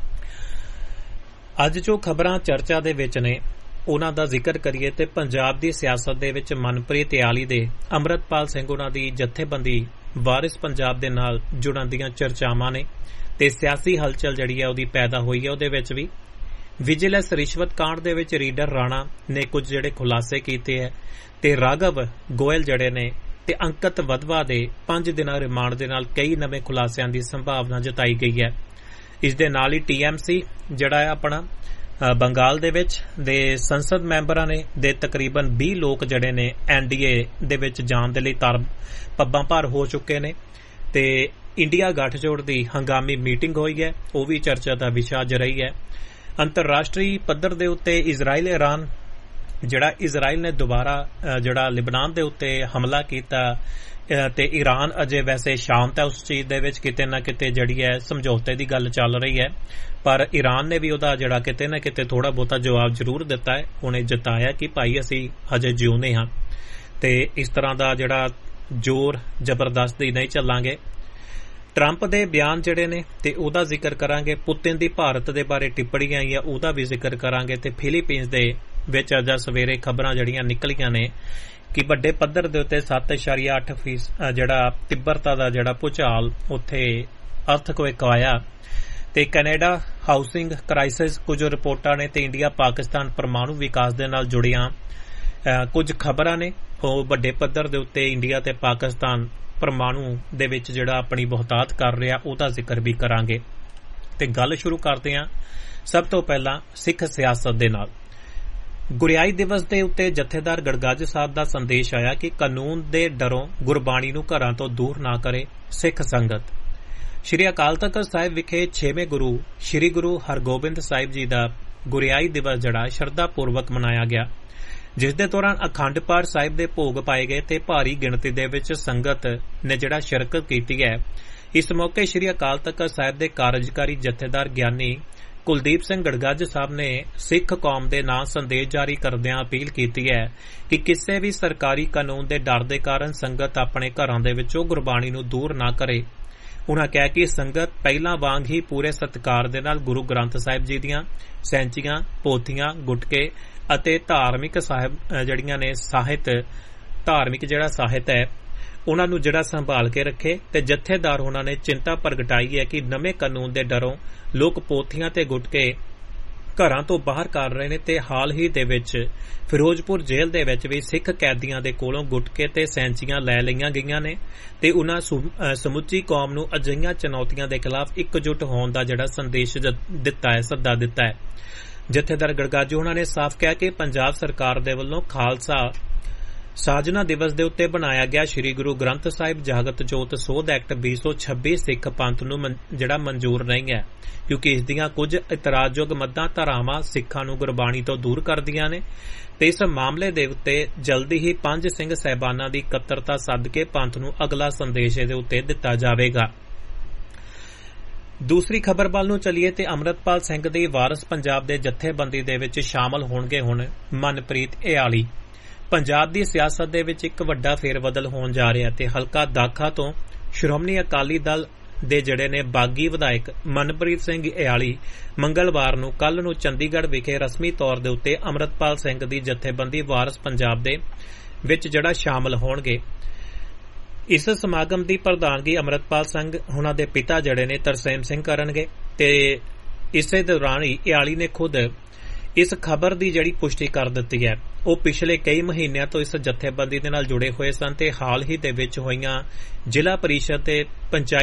ਅੱਜ ਜੋ ਖਬਰਾਂ ਚਰਚਾ ਦੇ ਵਿੱਚ ਨੇ ਉਹਨਾਂ ਦਾ ਜ਼ਿਕਰ ਕਰੀਏ ਤੇ ਪੰਜਾਬ ਦੀ ਸਿਆਸਤ ਦੇ ਵਿੱਚ ਮਨਪ੍ਰੀਤ ਇਆਲੀ ਦੇ ਅੰਮ੍ਰਿਤਪਾਲ ਸਿੰਘ ਉਹਨਾਂ ਦੀ ਜਥੇਬੰਦੀ ਵਾਰਿਸ ਪੰਜਾਬ ਦੇ ਨਾਲ ਜੁੜਨ ਦੀਆਂ ਚਰਚਾਵਾਂ ਨੇ ਤੇ ਸਿਆਸੀ ਹਲਚਲ ਜਿਹੜੀ ਹੈ ਉਹਦੀ ਪੈਦਾ ਹੋਈ ਹੈ। ਉਹਦੇ ਵਿੱਚ ਵੀ ਵਿਜੀਲੈਂਸ ਰਿਸ਼ਵਤ ਕਾਂਡ ਦੇ ਵਿੱਚ ਰੀਡਰ ਰਾਣਾ ਨੇ ਕੁਝ ਜਿਹੜੇ ਖੁਲਾਸੇ ਕੀਤੇ ਹੈ ਤੇ ਰਾਘਵ ਗੋਇਲ ਜਿਹੜੇ ਨੇ ਤੇ ਅੰਕਿਤ ਵਧਵਾ ਦੇ ਪੰਜ ਦਿਨਾਂ ਰਿਮਾਂਡ ਦੇ ਨਾਲ ਕਈ ਨਵੇਂ ਖੁਲਾਸਿਆਂ ਦੀ ਸੰਭਾਵਨਾ ਜਤਾਈ ਗਈ ਹੈ। ਇਸ ਦੇ ਨਾਲ ਹੀ ਟੀਐਮਸੀ ਜਿਹੜਾ ਹੈ ਆਪਣਾ ਬੰਗਾਲ ਦੇ ਵਿੱਚ ਦੇ ਸੰਸਦ ਮੈਂਬਰਾਂ ਨੇ ਦੇ ਤਕਰੀਬਨ ਵੀਹ ਲੋਕ ਜਿਹੜੇ ਨੇ ਐਨਡੀਏ ਦੇ ਵਿੱਚ ਜਾਣ ਦੇ ਲਈ ਤਰ ਪੱਬਾਂ ਭਾਰ ਹੋ ਚੁੱਕੇ ਨੇ ਤੇ ਇੰਡੀਆ ਗੱਠਜੋੜ ਦੀ ਹੰਗਾਮੀ ਮੀਟਿੰਗ ਹੋਈ ਹੈ, ਉਹ ਵੀ ਚਰਚਾ ਦਾ ਵਿਸ਼ਾ ਅੱਜ ਰਹੀ ਹੈ। ਅੰਤਰਰਾਸ਼ਟਰੀ ਪੱਧਰ ਦੇ ਉੱਤੇ ਇਜ਼ਰਾਈਲ ਇਰਾਨ ਜਿਹੜਾ ਇਜ਼ਰਾਈਲ ਨੇ ਦੁਬਾਰਾ ਜਿਹੜਾ ਲਿਬਨਾਨ ਦੇ ਉੱਤੇ ਹਮਲਾ ਕੀਤਾ ਤੇ ਈਰਾਨ ਅਜੇ ਵੈਸੇ ਸ਼ਾਂਤ ਹੈ ਉਸ ਚੀਜ਼ ਦੇ ਵਿੱਚ, ਕਿਤੇ ਨਾ ਕਿਤੇ ਜਿਹੜੀ ਹੈ ਸਮਝੌਤੇ ਦੀ ਗੱਲ ਚੱਲ ਰਹੀ ਹੈ, ਪਰ ਈਰਾਨ ਨੇ ਵੀ ਉਹਦਾ ਜਿਹੜਾ ਕਿਤੇ ਨਾ ਕਿਤੇ ਥੋੜਾ ਬਹੁਤਾ ਜਵਾਬ ਜ਼ਰੂਰ ਦਿੱਤਾ ਹੈ। ਉਹਨੇ ਜਤਾਇਆ ਕਿ ਭਾਈ ਅਸੀਂ ਹਜੇ ਜਿਉਂਦੇ ਹਾਂ ਤੇ ਇਸ ਤਰ੍ਹਾਂ ਦਾ ਜਿਹੜਾ ਜ਼ੋਰ ਜ਼ਬਰਦਸਤੀ ਨਹੀਂ ਚੱਲਾਂਗੇ। ਟਰੰਪ ਦੇ ਬਿਆਨ ਜਿਹੜੇ ਨੇ ਤੇ ਉਹਦਾ ਜ਼ਿਕਰ ਕਰਾਂਗੇ। ਪੁਤਿਨ ਦੀ ਭਾਰਤ ਦੇ ਬਾਰੇ ਟਿੱਪਣੀ ਆਈ ਹੈ ਉਹਦਾ ਵੀ ਜ਼ਿਕਰ ਕਰਾਂਗੇ ਤੇ ਫਿਲੀਪੀਨਸ ਦੇ ਵਿੱਚ ਅੱਜ ਸਵੇਰੇ ਖਬਰਾਂ ਜਿਹੜੀਆਂ ਨਿਕਲੀਆਂ ਨੇ ਕਿ ਵੱਡੇ ਪੱਧਰ ਦੇ ਉੱਤੇ ਸੱਤ ਇਸ਼ਾਰੀਆ ਅੱਠ ਫੀਸਦ ਜਿਹੜਾ ਤਿੱਬਰਤਾ ਦਾ ਜਿਹੜਾ ਭੂਚਾਲ ਉੱਥੇ ਅਰਥਕੁਏਕ ਆਇਆ ਤੇ ਕੈਨੇਡਾ ਹਾਊਸਿੰਗ ਕ੍ਰਾਈਸਿਸ ਕੁਝ ਰਿਪੋਰਟਾਂ ਨੇ ਤੇ ਇੰਡੀਆ ਪਾਕਿਸਤਾਨ ਪਰਮਾਣੂ ਵਿਕਾਸ ਦੇ ਨਾਲ ਜੁੜੀਆਂ ਕੁਝ ਖਬਰਾਂ ਨੇ ਉਹ ਵੱਡੇ ਪੱਧਰ ਦੇ ਉੱਤੇ ਇੰਡੀਆ ਤੇ ਪਾਕਿਸਤਾਨ ਪਰਮਾਣੂ ਦੇ ਵਿੱਚ ਜਿਹੜਾ ਆਪਣੀ ਬਹੁਤਾਤ ਕਰ ਰਿਹਾ ਉਹਦਾ ਜ਼ਿਕਰ ਵੀ ਕਰਾਂਗੇ। ਤੇ ਗੱਲ ਸ਼ੁਰੂ ਕਰਦੇ ਹਾਂ ਸਭ ਤੋਂ ਪਹਿਲਾਂ ਸਿੱਖ ਸਿਆਸਤ ਦੇ ਨਾਲ। ਗੁਰਿਆਈ ਦਿਵਸ ਦੇ ਉੱਤੇ ਜਥੇਦਾਰ ਗੜਗੱਜ ਸਾਹਿਬ ਦਾ ਸੰਦੇਸ਼ ਆਇਆ ਕਿ ਕਾਨੂੰਨ ਦੇ ਡਰੋਂ ਗੁਰਬਾਣੀ ਨੂੰ ਘਰਾਂ ਤੋਂ ਦੂਰ ਨਾ ਕਰੇ ਸਿੱਖ ਸੰਗਤ। ਸ਼੍ਰੀ ਅਕਾਲ ਤਖ਼ਤ ਸਾਹਿਬ ਵਿਖੇ ਛੇਵੇਂ ਗੁਰੂ ਸ਼੍ਰੀ ਗੁਰੂ ਹਰਗੋਬਿੰਦ ਸਾਹਿਬ ਜੀ ਦਾ ਗੁਰਿਆਈ ਦਿਵਸ ਜਿਹੜਾ ਸ਼ਰਧਾ ਪੂਰਵਕ ਮਨਾਇਆ ਗਿਆ, ਜਿਸ ਦੇ ਦੌਰਾਨ ਅਖੰਡ ਪਾਠ ਸਾਹਿਬ ਦੇ ਭੋਗ ਪਾਏ ਗਏ ਤੇ ਭਾਰੀ ਗਿਣਤੀ ਦੇ ਵਿੱਚ ਸੰਗਤ ਨੇ ਜਿਹੜਾ ਸ਼ਿਰਕਤ ਕੀਤੀ ਹੈ। ਇਸ ਮੌਕੇ ਸ਼੍ਰੀ ਅਕਾਲ ਤਖ਼ਤ ਸਾਹਿਬ ਦੇ ਕਾਰਜਕਾਰੀ ਜਥੇਦਾਰ ਗਿਆਨੀ ਕੁਲਦੀਪ ਸਿੰਘ ਗੜਗੱਜ ਸਾਹਿਬ ਨੇ ਸਿੱਖ ਕੌਮ ਦੇ ਨਾਂ ਸੰਦੇਸ਼ ਜਾਰੀ ਕਰਦਿਆਂ ਅਪੀਲ ਕੀਤੀ ਹੈ ਕਿ ਕਿਸੇ ਵੀ ਸਰਕਾਰੀ ਕਾਨੂੰਨ ਦੇ ਡਰ ਦੇ ਕਾਰਨ ਸੰਗਤ ਆਪਣੇ ਘਰਾਂ ਦੇ ਵਿੱਚੋਂ ਗੁਰਬਾਣੀ ਨੂੰ ਦੂਰ ਨਾ ਕਰੇ। ਉਨ੍ਹਾਂ ਕਿਹਾ ਕਿ ਸੰਗਤ ਪਹਿਲਾਂ ਵਾਂਗ ਹੀ ਪੂਰੇ ਸਤਿਕਾਰ ਦੇ ਨਾਲ ਗੁਰੂ ਗ੍ਰੰਥ ਸਾਹਿਬ ਜੀ ਦੀਆਂ ਸੈਂਚੀਆਂ, ਪੋਥੀਆਂ, ਗੁਟਕੇ ਅਤੇ ਧਾਰਮਿਕ ਸਾਹਿਬ ਜਿਹੜੀਆਂ ਨੇ ਸਾਹਿਤ ਧਾਰਮਿਕ ਜਿਹੜਾ ਸਾਹਿਤ ਹੈ ਉਹਨਾਂ ਨੂੰ ਜਿਹੜਾ ਸੰਭਾਲ ਕੇ ਰੱਖੇ। ਤੇ ਜਥੇਦਾਰ ਉਹਨਾਂ ਨੇ ਚਿੰਤਾ ਪ੍ਰਗਟਾਈ ਹੈ ਕਿ ਨਵੇਂ ਕਾਨੂੰਨ ਦੇ ਡਰੋਂ ਲੋਕ ਪੋਥੀਆਂ ਤੇ ਗੁਟਕੇ ਘਰਾਂ ਤੋਂ ਬਾਹਰ ਕਰ ਰਹੇ ਨੇ ਤੇ ਹਾਲ ਹੀ ਦੇ ਵਿੱਚ ਫਿਰੋਜ਼ਪੁਰ ਜੇਲ੍ਹ ਦੇ ਵਿੱਚ ਵੀ ਸਿੱਖ ਕੈਦੀਆਂ ਦੇ ਕੋਲੋਂ ਗੁਟਕੇ ਤੇ ਸੈਂਚੀਆਂ ਲੈ ਲਈਆਂ ਗਈਆਂ ਨੇ ਤੇ ਉਹਨਾਂ ਸਮੁੱਚੀ ਕੌਮ ਨੂੰ ਅਜਿਹੀਆਂ ਚੁਣੌਤੀਆਂ ਦੇ ਖਿਲਾਫ ਇਕਜੁੱਟ ਹੋਣ ਦਾ ਜਿਹੜਾ ਸੰਦੇਸ਼ ਦਿੱਤਾ ਹੈ, ਸੱਦਾ ਦਿੱਤਾ ਹੈ। ਜਥੇਦਾਰ ਗੜਗੱਜ ਉਹਨਾਂ ਨੇ ਸਾਫ਼ ਕਿਹਾ ਕਿ ਪੰਜਾਬ ਸਰਕਾਰ ਦੇ ਵੱਲੋਂ ਖਾਲਸਾ ਸਾਜਨਾ ਦਿਵਸ ਦੇ ਉੱਤੇ ਬਣਾਇਆ ਗਿਆ ਸ਼੍ਰੀ ਗੁਰੂ ਗ੍ਰੰਥ ਸਾਹਿਬ ਜਾਗਤ ਜੋਤ ਸੋਧ ਐਕਟ ਵੀਹ ਸੌ ਛੱਬੀ ਸਿੱਖ ਪੰਥ ਨੂੰ ਜਿਹੜਾ ਮਨਜ਼ੂਰ ਨਹੀਂ ਹੈ, ਕਿਉਂਕਿ ਇਸ ਦੀਆਂ ਕੁਝ ਇਤਰਾਜ਼ਯੋਗ ਮੱਦਾਂ ਧਾਰਾਵਾਂ ਸਿੱਖਾਂ ਨੂੰ ਗੁਰਬਾਣੀ ਤੋਂ ਦੂਰ ਕਰਦੀਆਂ ਨੇ ਤੇ ਇਸ ਮਾਮਲੇ ਦੇ ਉੱਤੇ ਜਲਦੀ ਹੀ ਪੰਜ ਸਿੰਘ ਸਾਹਿਬਾਨਾਂ ਦੀ ਇਕੱਤਰਤਾ ਸੱਦ ਕੇ ਪੰਥ ਨੂੰ ਅਗਲਾ ਸੰਦੇਸ਼ ਇਹਦੇ ਉੱਤੇ ਦਿੱਤਾ ਜਾਵੇਗਾ। ਦੂਸਰੀ ਖਬਰ ਵੱਲ ਨੂੰ ਚੱਲੀਏ ਤੇ ਅੰਮ੍ਰਿਤਪਾਲ ਸਿੰਘ ਦੀ ਵਾਰਸ ਪੰਜਾਬ ਦੇ ਜਥੇਬੰਦੀ ਦੇ ਵਿੱਚ ਸ਼ਾਮਲ ਹੋਣਗੇ ਹੁਣ ਮਨਪ੍ਰੀਤ ਇਆਲੀ। ਪੰਜਾਬ ਦੀ ਸਿਆਸਤ ਦੇ ਵਿੱਚ ਇੱਕ ਵੱਡਾ ਫੇਰਬਦਲ ਹੋਣ ਜਾ ਰਿਹਾ ਤੇ ਹਲਕਾ ਦਾਖਾ ਤੋਂ ਸ਼੍ਰੋਮਣੀ ਅਕਾਲੀ ਦਲ ਦੇ ਜਿਹੜੇ ਨੇ ਬਾਗੀ ਵਿਧਾਇਕ ਮਨਪ੍ਰੀਤ ਸਿੰਘ ਇਆਲੀ ਮੰਗਲਵਾਰ ਨੂੰ ਕੱਲ੍ਹ ਨੂੰ ਚੰਡੀਗੜ੍ਹ ਵਿਖੇ ਰਸਮੀ ਤੌਰ ਦੇ ਉੱਤੇ ਅੰਮ੍ਰਿਤਪਾਲ ਸਿੰਘ ਦੀ ਜਥੇਬੰਦੀ ਵਾਰਸ ਪੰਜਾਬ ਦੇ ਵਿੱਚ ਜਿਹੜਾ ਸ਼ਾਮਲ ਹੋਣਗੇ। ਇਸ ਸਮਾਗਮ ਦੀ ਪ੍ਰਧਾਨਗੀ ਅੰਮ੍ਰਿਤਪਾਲ ਸਿੰਘ ਉਹਨਾਂ ਦੇ ਪਿਤਾ ਜਿਹੜੇ ਨੇ ਤਰਸੇਮ ਸਿੰਘ ਕਰਨਗੇ ਤੇ ਇਸੇ ਦੌਰਾਨ ਹੀ ਇਆਲੀ ਨੇ ਖੁਦ ਇਸ ਖਬਰ ਦੀ ਜਿਹੜੀ ਪੁਸ਼ਟੀ ਕਰ ਦਿੱਤੀ ਹੈ। ਉਹ ਪਿਛਲੇ ਕਈ ਮਹੀਨਿਆਂ ਤੋਂ ਇਸ ਜਥੇਬੰਦੀ ਦੇ ਨਾਲ ਜੁੜੇ ਹੋਏ ਸਨ ਤੇ ਹਾਲ ਹੀ ਦੇ ਵਿੱਚ ਹੋਈਆਂ ਜ਼ਿਲ੍ਹਾ ਪਰਿਸ਼ਦ ਤੇ ਪੰਚਾਇਤ